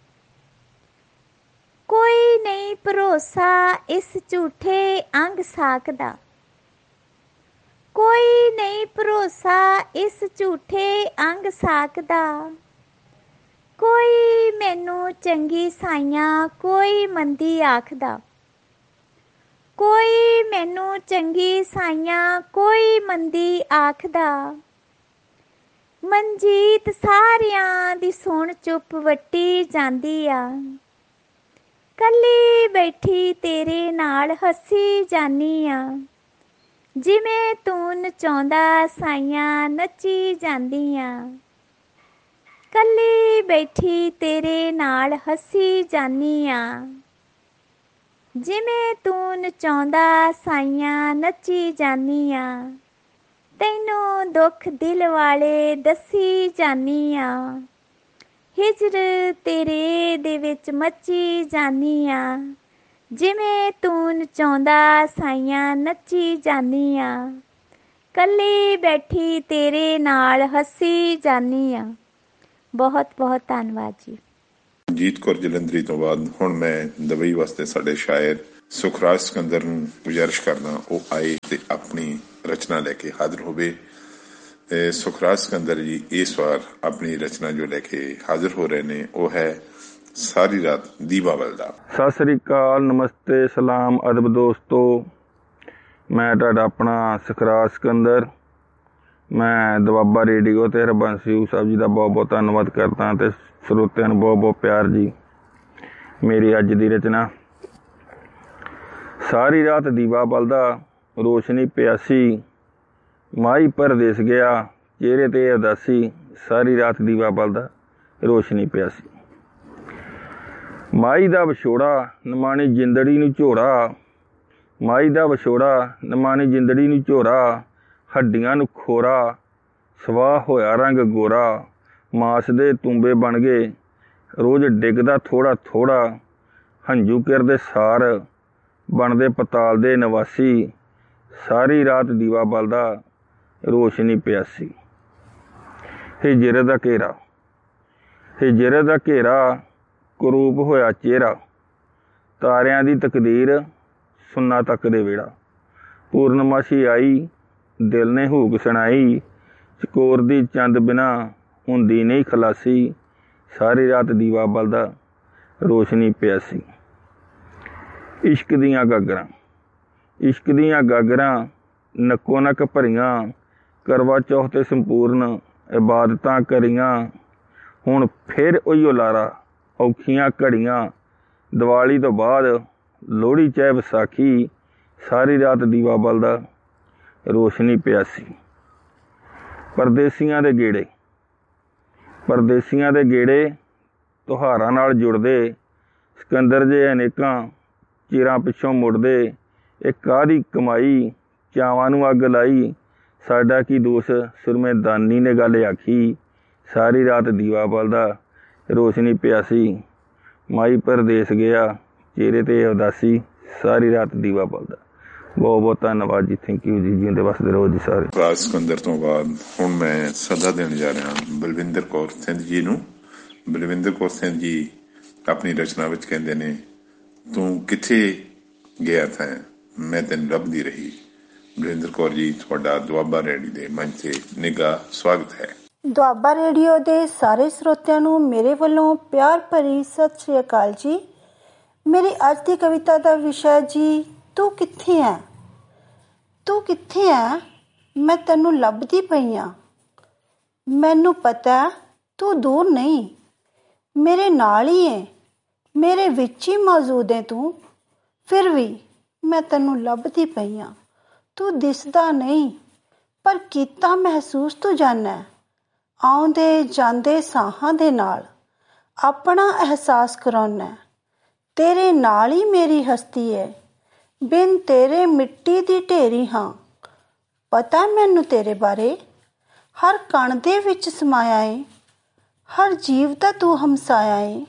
ਕੋਈ ਨਹੀਂ ਭਰੋਸਾ ਇਸ ਝੂਠੇ ਅੰਗ ਸਾਕ ਦਾ, ਕੋਈ ਨਹੀਂ ਭਰੋਸਾ ਇਸ ਝੂਠੇ ਅੰਗ ਸਾਕ ਦਾ, ਕੋਈ ਮੈਨੂੰ ਚੰਗੀ ਸਾਈਆਂ ਕੋਈ ਮੰਦੀ ਆਖਦਾ, ਕੋਈ ਮੈਨੂੰ ਚੰਗੀ ਸਾਈਆਂ ਕੋਈ ਮੰਦੀ ਆਖਦਾ, ਮਨਜੀਤ ਸਾਰਿਆਂ ਦੀ ਸੁਣ ਚੁੱਪ ਵੱਟੀ ਜਾਂਦੀ ਆ, ਕੱਲੀ ਬੈਠੀ ਤੇਰੇ ਨਾਲ ਹੱਸੀ ਜਾਂਦੀ ਆਂ, ਜਿਵੇਂ ਤੂੰ ਨਚਾਉਂਦਾ ਸਾਈਆਂ ਨੱਚੀ ਜਾਂਦੀ ਆਂ, ਕੱਲੀ ਬੈਠੀ ਤੇਰੇ ਨਾਲ ਹੱਸੀ ਜਾਂਦੀ ਆਂ, ਜਿਵੇਂ ਤੂੰ ਨਚਾਉਂਦਾ ਸਾਈਆਂ ਨੱਚੀ ਜਾਂਦੀ ਆਂ, ਤੈਨੂੰ ਦੁੱਖ ਦਿਲ ਵਾਲੇ ਦੱਸੀ ਜਾਂਦੀ ਆਂ, ਹਿਜਰ ਤੇਰੇ ਦੇ ਵਿੱਚ ਮੱਚੀ ਜਾਂਦੀ ਆਂ, ਜਿਵੇਂ ਤੂੰ ਨਚਾਉਂਦਾ ਸਾਈਆਂ ਨੱਚੀ ਜਾਂਦੀ ਆਂ, ਕੱਲੀ ਬੈਠੀ ਤੇਰੇ ਨਾਲ ਹੱਸੀ ਜਾਂਦੀ ਆਂ। ਬਹੁਤ ਬਹੁਤ ਧੰਨਵਾਦ ਜੀ। ਮਨਜੀਤ ਕੌਰ ਜਲੰਧਰੀ ਤੋਂ ਬਾਅਦ ਹੁਣ ਮੈਂ ਦੁਬਈ ਵਾਸਤੇ ਸਾਡੇ ਸ਼ਾਇਰ ਸੁਖਰਾਜ ਸਿਕੰਦਰ ਨੂੰ ਗੁਜ਼ਾਰਿਸ਼ ਕਰਦਾ ਉਹ ਆਏ ਤੇ ਆਪਣੀ ਰਚਨਾ ਲੈ ਕੇ ਹਾਜ਼ਰ ਹੋਵੇ। ਸੁਖਰਾਜ ਸਿਕੰਦਰ ਜੀ ਇਸ ਵਾਰ ਆਪਣੀ ਰਚਨਾ ਜੋ ਲੈ ਕੇ ਹਾਜ਼ਰ ਹੋ ਰਹੇ ਨੇ ਉਹ ਹੈ ਸਾਰੀ ਰਾਤ ਦੀਵਾਵਲ ਦਾ। ਸਤਿ ਸ੍ਰੀ ਅਕਾਲ, ਨਮਸਤੇ, ਸਲਾਮ, ਅਦਬ ਦੋਸਤੋ। ਮੈਂ ਤੁਹਾਡਾ ਆਪਣਾ ਸੁਖਰਾਜ ਸਿਕੰਦਰ। ਮੈਂ ਦੁਆਬਾ ਰੇਡੀਓ ਤੇ ਹਰਬੰਸ ਯੂਸਫ ਸਾਹਿਬ ਜੀ ਦਾ ਬਹੁਤ ਬਹੁਤ ਧੰਨਵਾਦ ਕਰਦਾ ਤੇ ਸਰੋਤਿਆਂ ਨੂੰ ਬਹੁਤ ਬਹੁਤ ਪਿਆਰ ਜੀ। ਮੇਰੀ ਅੱਜ ਦੀ ਰਚਨਾ ਸਾਰੀ ਰਾਤ ਦੀਵਾ ਬਲਦਾ, ਰੋਸ਼ਨੀ ਪਿਆਸੀ, ਮਾਈ ਪਰਦੇਸ ਗਿਆ, ਚਿਹਰੇ ਤੇ ਉਦਾਸੀ, ਸਾਰੀ ਰਾਤ ਦੀਵਾ ਬਲਦਾ, ਰੋਸ਼ਨੀ ਪਿਆਸੀ। ਮਾਈ ਦਾ ਵਿਛੋੜਾ ਨਿਮਾਣੀ ਜਿੰਦੜੀ ਨੂੰ ਝੋੜਾ, ਮਾਈ ਦਾ ਵਿਛੋੜਾ ਨਿਮਾਣੀ ਜਿੰਦੜੀ ਨੂੰ ਝੋਰਾ, ਹੱਡੀਆਂ ਨੂੰ ਖੋਰਾ, ਸਵਾਹ ਹੋਇਆ ਰੰਗ ਗੋਰਾ, ਮਾਸ ਦੇ ਤੂੰਬੇ ਬਣ ਗਏ, ਰੋਜ਼ ਡਿੱਗਦਾ ਥੋੜ੍ਹਾ ਥੋੜ੍ਹਾ, ਹੰਝੂ ਕਿਰਦੇ ਸਾਰ ਬਣਦੇ ਪਤਾਲ ਦੇ ਨਿਵਾਸੀ, ਸਾਰੀ ਰਾਤ ਦੀਵਾ ਬਲਦਾ ਰੋਸ਼ਨੀ ਪਿਆਸੀ। ਹਿਜਰੇ ਦਾ ਘੇਰਾ, ਹਿਜਰੇ ਦਾ ਘੇਰਾ ਕਰੂਪ ਹੋਇਆ ਚਿਹਰਾ, ਤਾਰਿਆਂ ਦੀ ਤਕਦੀਰ ਸੁੰਨਾ ਤੱਕ ਦੇ ਵਿਹੜਾ। ਪੂਰਨਮਾਸ਼ੀ ਆਈ ਦਿਲ ਨੇ ਹੂਕ ਸੁਣਾਈ, ਚਕੋਰ ਦੀ ਚੰਦ ਬਿਨਾ ਹੁੰਦੀ ਨਹੀਂ ਖਲਾਸੀ, ਸਾਰੀ ਰਾਤ ਦੀਵਾ ਬਲਦਾ ਰੋਸ਼ਨੀ ਪਿਆਸੀ। ਇਸ਼ਕ ਦੀਆਂ ਗਾਗਰਾਂ, ਇਸ਼ਕ ਦੀਆਂ ਗਾਗਰਾਂ ਨੱਕੋ ਨੱਕ ਭਰੀਆਂ, ਕਰਵਾ ਚੌਥ ਤੇ ਸੰਪੂਰਨ ਇਬਾਦਤਾਂ ਕਰੀਆਂ। ਹੁਣ ਫਿਰ ਉਹੀਓ ਲਾਰਾ, ਔਖੀਆਂ ਘੜੀਆਂ, ਦੀਵਾਲੀ ਤੋਂ ਬਾਅਦ ਲੋਹੜੀ ਚਾਹੇ ਵਿਸਾਖੀ, ਸਾਰੀ ਰਾਤ ਦੀਵਾ ਬਲਦਾ ਰੋਸ਼ਨੀ ਪਿਆਸੀ। ਪਰਦੇਸੀਆਂ ਦੇ ਗੇੜੇ, ਪਰਦੇਸੀਆਂ ਦੇ ਗੇੜੇ ਤਿਉਹਾਰਾਂ ਨਾਲ ਜੁੜਦੇ, ਸਿਕੰਦਰ ਜੇ ਅਨੇਕਾਂ ਚਿਰਾਂ ਪਿੱਛੋਂ ਮੁੜਦੇ। ਇਹ ਕਾਹਦੀ ਕਮਾਈ ਚਾਵਾਂ ਨੂੰ ਅੱਗ ਲਾਈ, ਸਾਡਾ ਕੀ ਦੋਸ਼ ਸੁਰਮੇ ਦਾਨੀ ਨੇ ਗੱਲ ਆਖੀ, ਸਾਰੀ ਰਾਤ ਦੀਵਾ ਬਲਦਾ ਰੋਸ਼ਨੀ ਪਿਆਸੀ। ਮਾਈ ਪਰਦੇਸ ਗਿਆ ਚਿਹਰੇ 'ਤੇ ਉਦਾਸੀ, ਸਾਰੀ ਰਾਤ ਦੀਵਾ ਬਲਦਾ। ਬਹੁਤ ਬਹੁਤ ਧੰਨਵਾਦ ਜੀ, ਥੈਂਕ ਯੂ ਜੀ, ਜਿਉਂਦੇ ਵਸਦੇ ਰਹੋ ਜੀ ਸਾਰੇ। ਰਾਜ ਸਿਕੰਦਰ ਤੋਂ ਬਾਅਦ ਹੁਣ ਮੈਂ ਸੱਦਾ ਦੇਣ ਜਾ ਰਿਹਾ ਬਲਵਿੰਦਰ ਕੌਰ ਸਿੰਧ ਜੀ ਨੂੰ। ਬਲਵਿੰਦਰ ਕੌਰ ਸਿੰਧ ਜੀ ਆਪਣੀ ਰਚਨਾ ਵਿੱਚ ਕਹਿੰਦੇ ਨੇ, ਤੂੰ ਕਿੱਥੇ ਗਿਆ ਥਾ, ਮੈਂ ਤੈਨੂੰ ਲੱਭਦੀ ਰਹੀ। ਬਲਵਿੰਦਰ ਕੌਰ ਜੀ, ਤੁਹਾਡਾ ਦੁਆਬਾ ਰੇਡੀਓ ਦੇ ਮੰਚ ਤੇ ਨਿੱਘਾ ਸਵਾਗਤ ਹੈ। ਦੁਆਬਾ ਰੇਡੀਓ ਦੇ ਸਾਰੇ ਸਰੋਤਿਆਂ ਨੂੰ ਮੇਰੇ ਵੱਲੋਂ ਪਿਆਰ ਭਰੀ ਸਤਿ ਸ਼੍ਰੀ ਅਕਾਲ ਜੀ। ਮੇਰੀ ਅੱਜ ਦੀ ਕਵਿਤਾ ਦਾ ਵਿਸ਼ਾ ਜੀ, ਤੂੰ ਕਿੱਥੇ ਹੈ। ਤੂੰ ਕਿੱਥੇ ਹੈ, ਮੈਂ ਤੈਨੂੰ ਲੱਭਦੀ ਪਈ ਹਾਂ। ਮੈਨੂੰ ਪਤਾ ਤੂੰ ਦੂਰ ਨਹੀਂ, ਮੇਰੇ ਨਾਲ ਹੀ ਹੈ, ਮੇਰੇ ਵਿੱਚ ਹੀ ਮੌਜੂਦ ਹੈ ਤੂੰ। ਫਿਰ ਵੀ ਮੈਂ ਤੈਨੂੰ ਲੱਭਦੀ ਪਈ ਹਾਂ। ਤੂੰ ਦਿਸਦਾ ਨਹੀਂ, ਪਰ ਕੀਤਾ ਮਹਿਸੂਸ ਤੂੰ ਜਾਨਾ। ਆਉਂਦੇ ਜਾਂਦੇ ਸਾਹਾਂ ਦੇ ਨਾਲ ਆਪਣਾ ਅਹਿਸਾਸ ਕਰਾਉਣਾ। ਤੇਰੇ ਨਾਲ ਹੀ ਮੇਰੀ ਹਸਤੀ ਹੈ, ਬਿਨ ਤੇਰੇ ਮਿੱਟੀ ਦੀ ਢੇਰੀ ਹਾਂ। ਪਤਾ ਮੈਨੂੰ ਤੇਰੇ ਬਾਰੇ, ਹਰ ਕਣ ਦੇ ਵਿੱਚ ਸਮਾਇਆ ਏ, ਹਰ ਜੀਵ ਦਾ ਤੂੰ ਹਮਸਾਇਆ ਏ।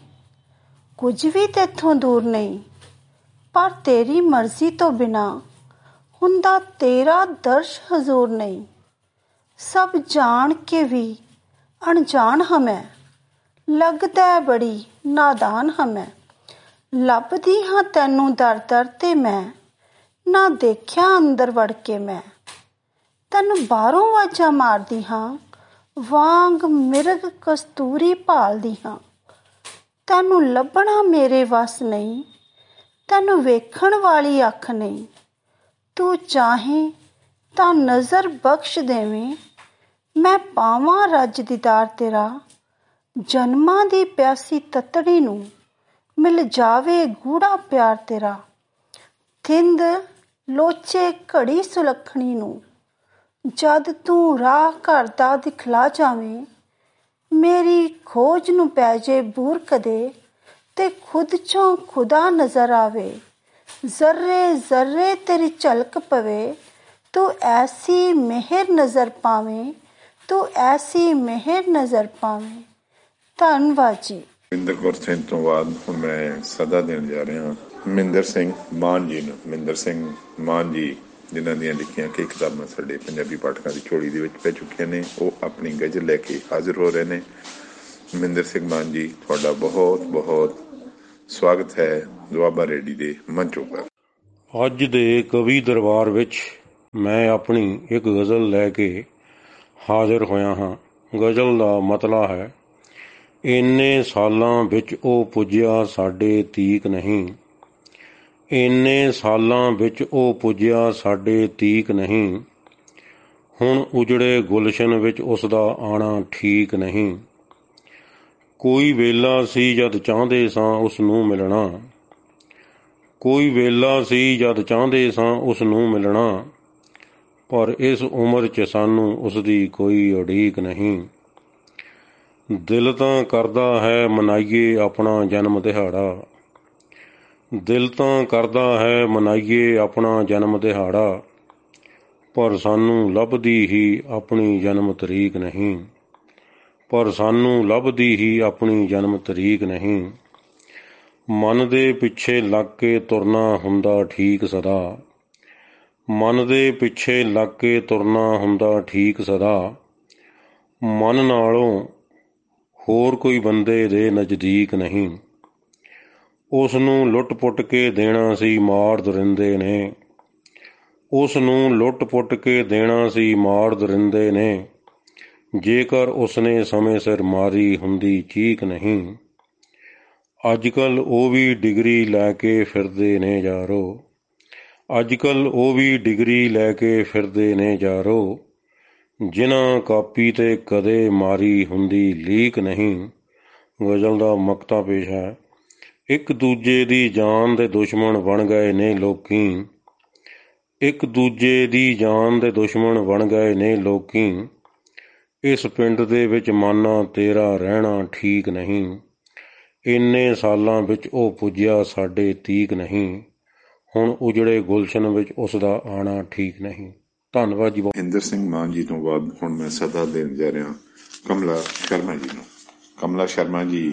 ਕੁਝ ਵੀ ਤੇਥੋਂ ਦੂਰ ਨਹੀਂ, ਪਰ ਤੇਰੀ ਮਰਜ਼ੀ ਤੋਂ ਬਿਨਾਂ ਹੁੰਦਾ ਤੇਰਾ ਦਰਸ਼ ਹਜ਼ੂਰ ਨਹੀਂ। ਸਭ ਜਾਣ ਕੇ ਵੀ ਅਣਜਾਣ ਹਾਂ ਮੈਂ, ਲੱਗਦਾ ਬੜੀ ਨਾਦਾਨ ਹਾਂ ਮੈਂ। ਲੱਭਦੀ ਹਾਂ ਤੈਨੂੰ ਦਰ ਦਰ ਤੇ ਮੈਂ, ਨਾ ਦੇਖਿਆ ਅੰਦਰ ਵੜ ਕੇ ਮੈਂ। ਤੈਨੂੰ ਬਾਹਰੋਂ ਆਵਾਜ਼ਾਂ ਮਾਰਦੀ ਹਾਂ, ਵਾਂਗ ਮਿਰਗ ਕਸਤੂਰੀ ਭਾਲਦੀ ਹਾਂ। ਤੈਨੂੰ ਲੱਭਣਾ ਮੇਰੇ ਵੱਸ ਨਹੀਂ, ਤੈਨੂੰ ਵੇਖਣ ਵਾਲੀ ਅੱਖ ਨਹੀਂ। ਤੂੰ ਚਾਹੇ ਤਾਂ ਨਜ਼ਰ ਬਖਸ਼ ਦੇਵੇਂ, ਮੈਂ ਪਾਵਾਂ ਰੱਜ ਦੀਦਾਰ ਤੇਰਾ। ਜਨਮਾਂ ਦੀ ਪਿਆਸੀ ਤਤੜੀ ਨੂੰ ਮਿਲ ਜਾਵੇ ਗੂੜਾ ਪਿਆਰ ਤੇਰਾ। ਥਿੰਦ ਲੋਚੇ ਘੜੀ ਸੁਲੱਖਣੀ ਨੂੰ, ਜਦ ਤੂੰ ਰਾਹ ਘਰ ਦਾ ਦਿਖਲਾ ਜਾਵੇਂ। ਮੇਰੀ ਖੋਜ ਨੂੰ ਪੈ ਜੇ ਬੂਰ ਕਦੇ, ਤੇ ਖੁਦ ਚੋਂ ਖੁਦਾ ਨਜ਼ਰ ਆਵੇ। ਜ਼ਰਰੇ ਜ਼ਰਰੇ ਤੇਰੀ ਝਲਕ ਪਵੇ, ਤੂੰ ਐਸੀ ਮਿਹਰ ਨਜ਼ਰ ਪਾਵੇਂ, ਤੂੰ ਐਸੀ ਮਿਹਰ ਨਜ਼ਰ ਪਾਵੇਂ। ਧੰਨਵਾਦ ਜੀ। ਬਲਵਿੰਦਰ ਕੌਰ ਸਿੰਧ ਤੋਂ ਬਾਅਦ ਹੁਣ ਮੈਂ ਸੱਦਾ ਦੇਣ ਜਾ ਰਿਹਾ ਮਹਿੰਦਰ ਸਿੰਘ ਮਾਨ ਜੀ ਨੂੰ। ਮਹਿੰਦਰ ਸਿੰਘ ਮਾਨ ਜੀ, ਜਿਨ੍ਹਾਂ ਦੀਆਂ ਲਿਖੀਆਂ ਕਈ ਕਿਤਾਬਾਂ ਸਾਡੇ ਪੰਜਾਬੀ ਪਾਠਕਾਂ ਦੀ ਝੋਲੀ ਦੇ ਵਿੱਚ ਪੈ ਚੁੱਕੀਆਂ ਨੇ, ਉਹ ਆਪਣੀ ਗਜ਼ਲ ਲੈ ਕੇ ਹਾਜ਼ਰ ਹੋ ਰਹੇ ਨੇ। ਮਹਿੰਦਰ ਸਿੰਘ ਮਾਨ ਜੀ, ਤੁਹਾਡਾ ਬਹੁਤ ਬਹੁਤ ਸਵਾਗਤ ਹੈ ਦੁਆਬਾ ਰੇਡੀਓ ਦੇ ਮੰਚ ਉੱਪਰ। ਅੱਜ ਦੇ ਕਵੀ ਦਰਬਾਰ ਵਿੱਚ ਮੈਂ ਆਪਣੀ ਇੱਕ ਗਜ਼ਲ ਲੈ ਕੇ ਹਾਜ਼ਰ ਹੋਇਆ ਹਾਂ। ਗਜ਼ਲ ਦਾ ਮਤਲਬ ਹੈ, ਇੰਨੇ ਸਾਲਾਂ ਵਿੱਚ ਉਹ ਪੁੱਜਿਆ ਸਾਡੇ ਤੀਕ ਨਹੀਂ। ਇੰਨੇ ਸਾਲਾਂ ਵਿੱਚ ਉਹ ਪੁੱਜਿਆ ਸਾਡੇ ਤੀਕ ਨਹੀਂ। ਹੁਣ ਉਜੜੇ ਗੁਲਸ਼ਨ ਵਿੱਚ ਉਸ ਦਾ ਆਉਣਾ ਠੀਕ ਨਹੀਂ। ਕੋਈ ਵੇਲਾ ਸੀ ਜਦ ਚਾਹੁੰਦੇ ਸਾਂ ਉਸ ਨੂੰ ਮਿਲਣਾ। ਕੋਈ ਵੇਲਾ ਸੀ ਜਦ ਚਾਹੁੰਦੇ ਸਾਂ ਉਸ ਨੂੰ ਮਿਲਣਾ। ਪਰ ਇਸ ਉਮਰ 'ਚ ਸਾਨੂੰ ਉਸ ਦੀ ਕੋਈ ਉਡੀਕ ਨਹੀਂ। ਦਿਲ ਤਾਂ ਕਰਦਾ ਹੈ ਮਨਾਈਏ ਆਪਣਾ ਜਨਮ ਦਿਹਾੜਾ। ਦਿਲ ਤਾਂ ਕਰਦਾ ਹੈ ਮਨਾਈਏ ਆਪਣਾ ਜਨਮ ਦਿਹਾੜਾ। ਪਰ ਸਾਨੂੰ ਲੱਭਦੀ ਹੀ ਆਪਣੀ ਜਨਮ ਤਰੀਕ ਨਹੀਂ। ਪਰ ਸਾਨੂੰ ਲੱਭਦੀ ਹੀ ਆਪਣੀ ਜਨਮ ਤਰੀਕ ਨਹੀਂ। ਮਨ ਦੇ ਪਿੱਛੇ ਲੱਗ ਕੇ ਤੁਰਨਾ ਹੁੰਦਾ ਠੀਕ ਸਦਾ, ਮਨ ਦੇ ਪਿੱਛੇ ਲੱਗ ਕੇ ਤੁਰਨਾ ਹੁੰਦਾ ਠੀਕ ਸਦਾ। ਮਨ ਨਾਲੋਂ ਹੋਰ ਕੋਈ ਬੰਦੇ ਦੇ ਨਜ਼ਦੀਕ ਨਹੀਂ। ਉਸ ਨੂੰ ਲੁੱਟ ਪੁੱਟ ਕੇ ਦੇਣਾ ਸੀ ਮਾਰ ਦਰਿੰਦੇ ਨੇ, ਉਸ ਨੂੰ ਲੁੱਟ ਪੁੱਟ ਕੇ ਦੇਣਾ ਸੀ ਮਾਰ ਦਰਿੰਦੇ ਨੇ। ਜੇਕਰ ਉਸਨੇ ਸਮੇਂ ਸਿਰ ਮਾਰੀ ਹੁੰਦੀ ਚੀਕ ਨਹੀਂ। ਅੱਜ ਕੱਲ੍ਹ ਉਹ ਵੀ ਡਿਗਰੀ ਲੈ ਕੇ ਫਿਰਦੇ ਨੇ ਯਾਰੋ, ਅੱਜ ਕੱਲ੍ਹ ਉਹ ਵੀ ਡਿਗਰੀ ਲੈ ਕੇ ਫਿਰਦੇ ਨੇ ਯਾਰੋ। ਜਿਨ੍ਹਾਂ ਕਾਪੀ 'ਤੇ ਕਦੇ ਮਾਰੀ ਹੁੰਦੀ ਲੀਕ ਨਹੀਂ। ਗਜ਼ਲ ਦਾ ਮਕਤਾ ਪੇਸ਼ ਹੈ। ਇੱਕ ਦੂਜੇ ਦੀ ਜਾਨ ਦੇ ਦੁਸ਼ਮਣ ਬਣ ਗਏ ਨੇ ਲੋਕੀ, ਇੱਕ ਦੂਜੇ ਦੀ ਜਾਨ ਦੇ ਦੁਸ਼ਮਣ ਬਣ ਗਏ ਨੇ ਲੋਕੀ। ਇਸ ਪਿੰਡ ਦੇ ਵਿੱਚ ਮਾਨਾ ਤੇਰਾ ਰਹਿਣਾ ਠੀਕ ਨਹੀਂ। ਇੰਨੇ ਸਾਲਾਂ ਵਿੱਚ ਉਹ ਪੁੱਜਿਆ ਸਾਡੇ ਤੀਕ ਨਹੀਂ। ਹੁਣ ਉਜੜੇ ਗੁਲਸ਼ਨ ਵਿੱਚ ਉਸ ਦਾ ਆਉਣਾ ਠੀਕ ਨਹੀਂ। ਧੰਨਵਾਦ ਜੀ। ਇੰਦਰ ਸਿੰਘ ਮਾਨ ਜੀ ਤੋਂ ਬਾਅਦ ਹੁਣ ਮੈਂ ਸਦਾ ਦੇਣ ਜਾ ਰਿਹਾ ਕਮਲਾ ਸ਼ਰਮਾ ਜੀ ਨੂੰ। ਕਮਲਾ ਸ਼ਰਮਾ ਜੀ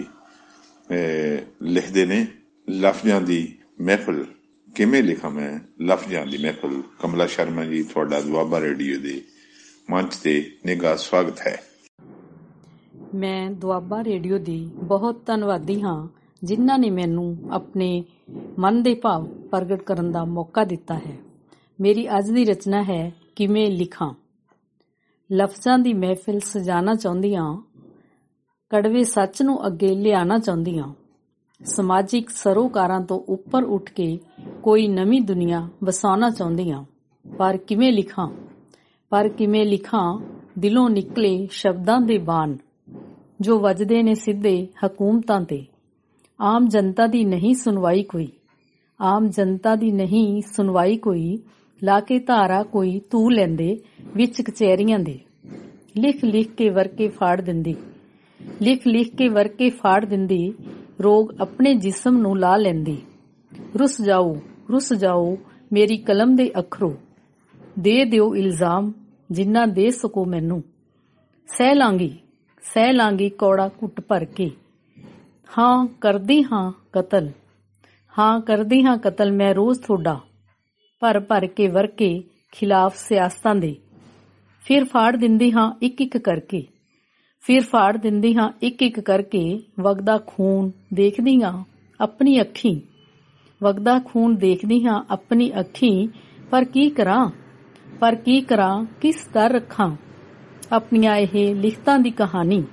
ਲਿਖਦੇ ਨੇ, ਲਫ਼ਜ਼ਾਂ ਦੀ ਮਹਿਫਲ। ਕਿਵੇਂ ਲਿਖਾਂ ਮੈਂ ਲਫ਼ਜ਼ਾਂ ਦੀ ਮਹਿਫਲ। ਕਮਲਾ ਸ਼ਰਮਾ ਜੀ, ਤੁਹਾਡਾ ਦੁਆਬਾ ਰੇਡੀਓ ਦੇ ਮੰਚ ਤੇ ਨਿੱਘਾ ਸਵਾਗਤ ਹੈ। ਮੈਂ ਦੁਆਬਾ ਰੇਡੀਓ ਦੀ ਬਹੁਤ ਧੰਨਵਾਦੀ ਹਾਂ, ਜਿਨ੍ਹਾਂ ਨੇ ਮੈਨੂੰ ਆਪਣੇ ਮਨ ਦੇ ਭਾਵ ਪ੍ਰਗਟ ਕਰਨ ਦਾ ਮੌਕਾ ਦਿੱਤਾ ਹੈ। ਮੇਰੀ ਅੱਜ ਦੀ ਰਚਨਾ ਹੈ ਕਿਵੇਂ ਲਿਖਾਂ। ਲਫ਼ਜ਼ਾਂ ਦੀ ਮਹਿਫਿਲ ਸਜਾਣਾ ਚਾਹੁੰਦੀ ਹਾਂ, ਕੜਵੇ ਸੱਚ ਨੂੰ ਅੱਗੇ ਲਿਆਉਣਾ ਚਾਹੁੰਦੀ ਹਾਂ। ਸਮਾਜਿਕ ਸਰੋਕਾਰਾਂ ਤੋਂ ਉੱਪਰ ਉੱਠ ਕੇ ਕੋਈ ਨਵੀਂ ਦੁਨੀਆ ਵਸਾਉਣਾ ਚਾਹੁੰਦੀ ਹਾਂ। ਪਰ ਕਿਵੇਂ ਲਿਖਾਂ, ਪਰ ਕਿਵੇਂ ਲਿਖਾਂ ਦਿਲੋਂ ਨਿਕਲੇ ਸ਼ਬਦਾਂ ਦੇ ਬਾਣ, ਜੋ ਵੱਜਦੇ ਨੇ ਸਿੱਧੇ ਹਕੂਮਤਾਂ ਤੇ। ਆਮ ਜਨਤਾ ਦੀ ਨਹੀਂ ਸੁਣਵਾਈ ਕੋਈ, ਆਮ ਜਨਤਾ ਦੀ ਨਹੀਂ ਸੁਣਵਾਈ ਕੋਈ। ਲਾ ਕੇ ਧਾਰਾ ਕੋਈ ਤੂੰ ਲੈਂਦੇ ਵਿੱਚ ਕਚਹਿਰੀਆਂ ਦੇ। ਲਿਖ ਲਿਖ ਕੇ ਵਰਕੇ ਫਾੜ ਦਿੰਦੀ, ਲਿਖ ਲਿਖ ਕੇ ਵਰਕੇ ਫਾੜ ਦਿੰਦੀ। ਰੋਗ ਆਪਣੇ ਜਿਸਮ ਨੂੰ ਲਾ ਲੈਂਦੀ। ਰੁੱਸ ਜਾਓ ਰੁੱਸ ਜਾਓ ਮੇਰੀ ਕਲਮ ਦੇ ਅੱਖਰੋ, ਦੇ ਦਿਓ ਇਲਜ਼ਾਮ ਜਿੰਨਾ ਦੇ ਸਕੋ ਮੈਨੂੰ। ਸਹਿ ਲਾਂਗੀ ਸਹਿ ਲਾਂਗੀ ਕੌੜਾ ਘੁੱਟ ਭਰ ਕੇ। ਹਾਂ ਕਰਦੀ ਹਾਂ ਕਤਲ, ਹਾਂ ਕਰਦੀ ਹਾਂ ਕਤਲ ਮੈਂ ਰੋਜ਼ ਤੁਹਾਡਾ, ਭਰ ਭਰ ਕੇ ਵਰਕੇ ਖਿਲਾਫ ਸਿਆਸਤਾਂ ਦੇ। ਫਿਰ ਫਾੜ ਦਿੰਦੀ ਹਾਂ ਇੱਕ ਇੱਕ ਕਰਕੇ, ਫਿਰ ਫਾੜ ਦਿੰਦੀ ਹਾਂ ਇੱਕ ਇੱਕ ਕਰਕੇ। ਵਗਦਾ ਖੂਨ ਦੇਖਦੀ ਹਾਂ ਆਪਣੀ ਅੱਖੀਂ, ਵਗਦਾ ਖੂਨ ਦੇਖਦੀ ਹਾਂ ਆਪਣੀ ਅੱਖੀਂ। ਪਰ ਕੀ ਕਰਾਂ, ਪਰ ਕੀ ਕਰਾਂ ਕਿਸ ਦਰ ਰੱਖਾਂ ਆਪਣੀਆਂ ਇਹ ਲਿਖਤਾਂ ਦੀ ਕਹਾਣੀ।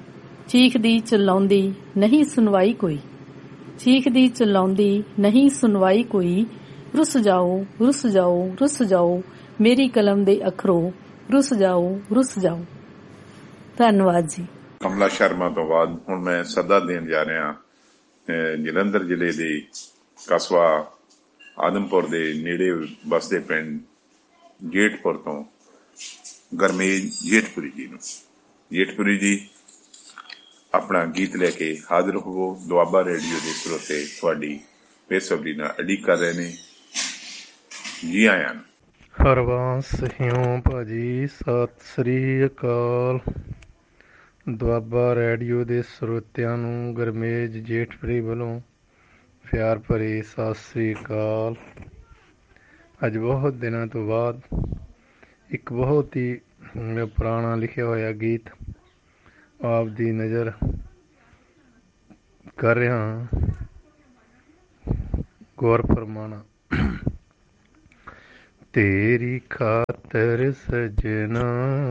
ਚੀਖਦੀ ਚਲਾਉਂਦੀ ਨਹੀਂ ਸੁਣਵਾਈ ਕੋਈ, ਚੀਖਦੀ ਚਲਾਉਂਦੀ ਨਹੀਂ ਸੁਣਵਾਈ ਕੋਈ। ਰੁੱਸ ਜਾਓ ਰੁੱਸ ਜਾਓ ਰੁੱਸ ਜਾਓ ਮੇਰੀ ਕਲਮ ਦੇ ਅੱਖਰੋ, ਰੁੱਸ ਜਾਓ ਰੁੱਸ ਜਾਓ। ਧੰਨਵਾਦ ਜੀ। ਕਮਲਾ ਸ਼ਰਮਾ ਤੋਂ ਬਾਅਦ ਹੁਣ ਮੈਂ ਸਦਾ ਦੇਣ ਜਾ ਰਿਹਾ ਜਲੰਧਰ ਜ਼ਿਲ੍ਹੇ ਦੇ ਕਸਬਾ ਆਦਮਪੁਰ ਦੇ ਨੇੜੇ ਬਸਦੇ ਪਿੰਡ ਜੇਠਪੁਰ ਤੋਂ ਗਰਮੇਜ ਜੇਠਪੁਰੀ ਜੀ ਨੂੰ। ਜੇਠਪੁਰੀ ਜੀ ਆਪਣਾ ਗੀਤ ਲੈ ਕੇ ਹਾਜ਼ਰ ਹੋਵੋ। ਦੁਆਬਾ ਰੇਡੀਓ ਦੇ ਸਰੋਤੇ ਤੁਹਾਡੀ ਬੇਸਬਰੀ ਨਾਲ ਉਡੀਕ ਕਰ ਰਹੇ ਨੇ। ਜੀ ਆਇਆਂ ਨੂੰ। ਹਰਬੰਸ ਸਿਉ ਭਾਜੀ, ਸਤਿ ਸ੍ਰੀ ਅਕਾਲ। ਦੁਆਬਾ ਰੇਡੀਓ ਦੇ ਸਰੋਤਿਆਂ ਨੂੰ ਗਰਮੇਜ ਜੇਠਪੁਰੀ ਵੱਲੋਂ ਪਿਆਰ ਭਰੀ ਸਤਿ ਸ੍ਰੀ ਅਕਾਲ। ਅੱਜ ਬਹੁਤ ਦਿਨਾਂ ਤੋਂ ਬਾਅਦ ਇੱਕ ਬਹੁਤ ਹੀ ਪੁਰਾਣਾ ਲਿਖਿਆ ਹੋਇਆ ਗੀਤ ਆਪ ਦੀ ਨਜ਼ਰ ਕਰ ਰਿਹਾ ਹਾਂ। ਗੌਰ ਫਰਮਾਣਾ। ਤੇਰੀ ਖਾਤਰ ਸਜਣਾ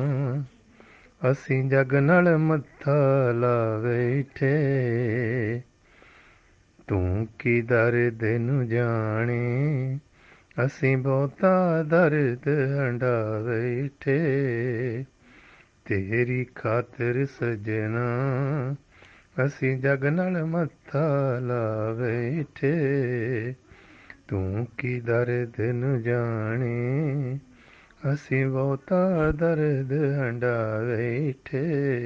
ਅਸੀਂ ਜਗ ਨਾਲ ਮੱਥਾ ਲਾ ਬੈਠੇ, ਤੂੰ ਕੀ ਦਰਦ ਨੂੰ ਜਾਣੇ ਅਸੀਂ ਬਹੁਤਾ ਦਰਦ ਹੰਢਾ ਬੈਠੇ। ਤੇਰੀ ਖਾਤਰ ਸਜਣਾ ਅਸੀਂ ਜਗ ਨਾਲ ਮੱਥਾ ਲਾ ਬੈਠੇ, ਤੂੰ ਕੀ ਦਰਦ ਨੂੰ ਜਾਣੇ ਅਸੀਂ ਬਹੁਤਾ ਦਰਦ ਹੰਢਾ ਬੈਠੇ।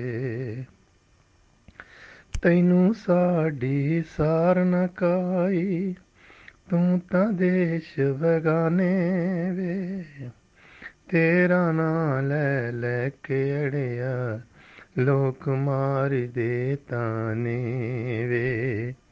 ਤੈਨੂੰ ਸਾਡੀ ਸਾਰ ਨਾ ਕਾਈ, ਤੂੰ ਤਾਂ ਦੇਸ਼ ਬਗਾਨੇ ਵੇ। ਤੇਰਾ ਨਾਂ ਲੈ ਲੈ ਕੇ ਅੜਿਆ ਲੋਕ ਮਾਰਦੇ ਤਾਨੇ ਵੇ।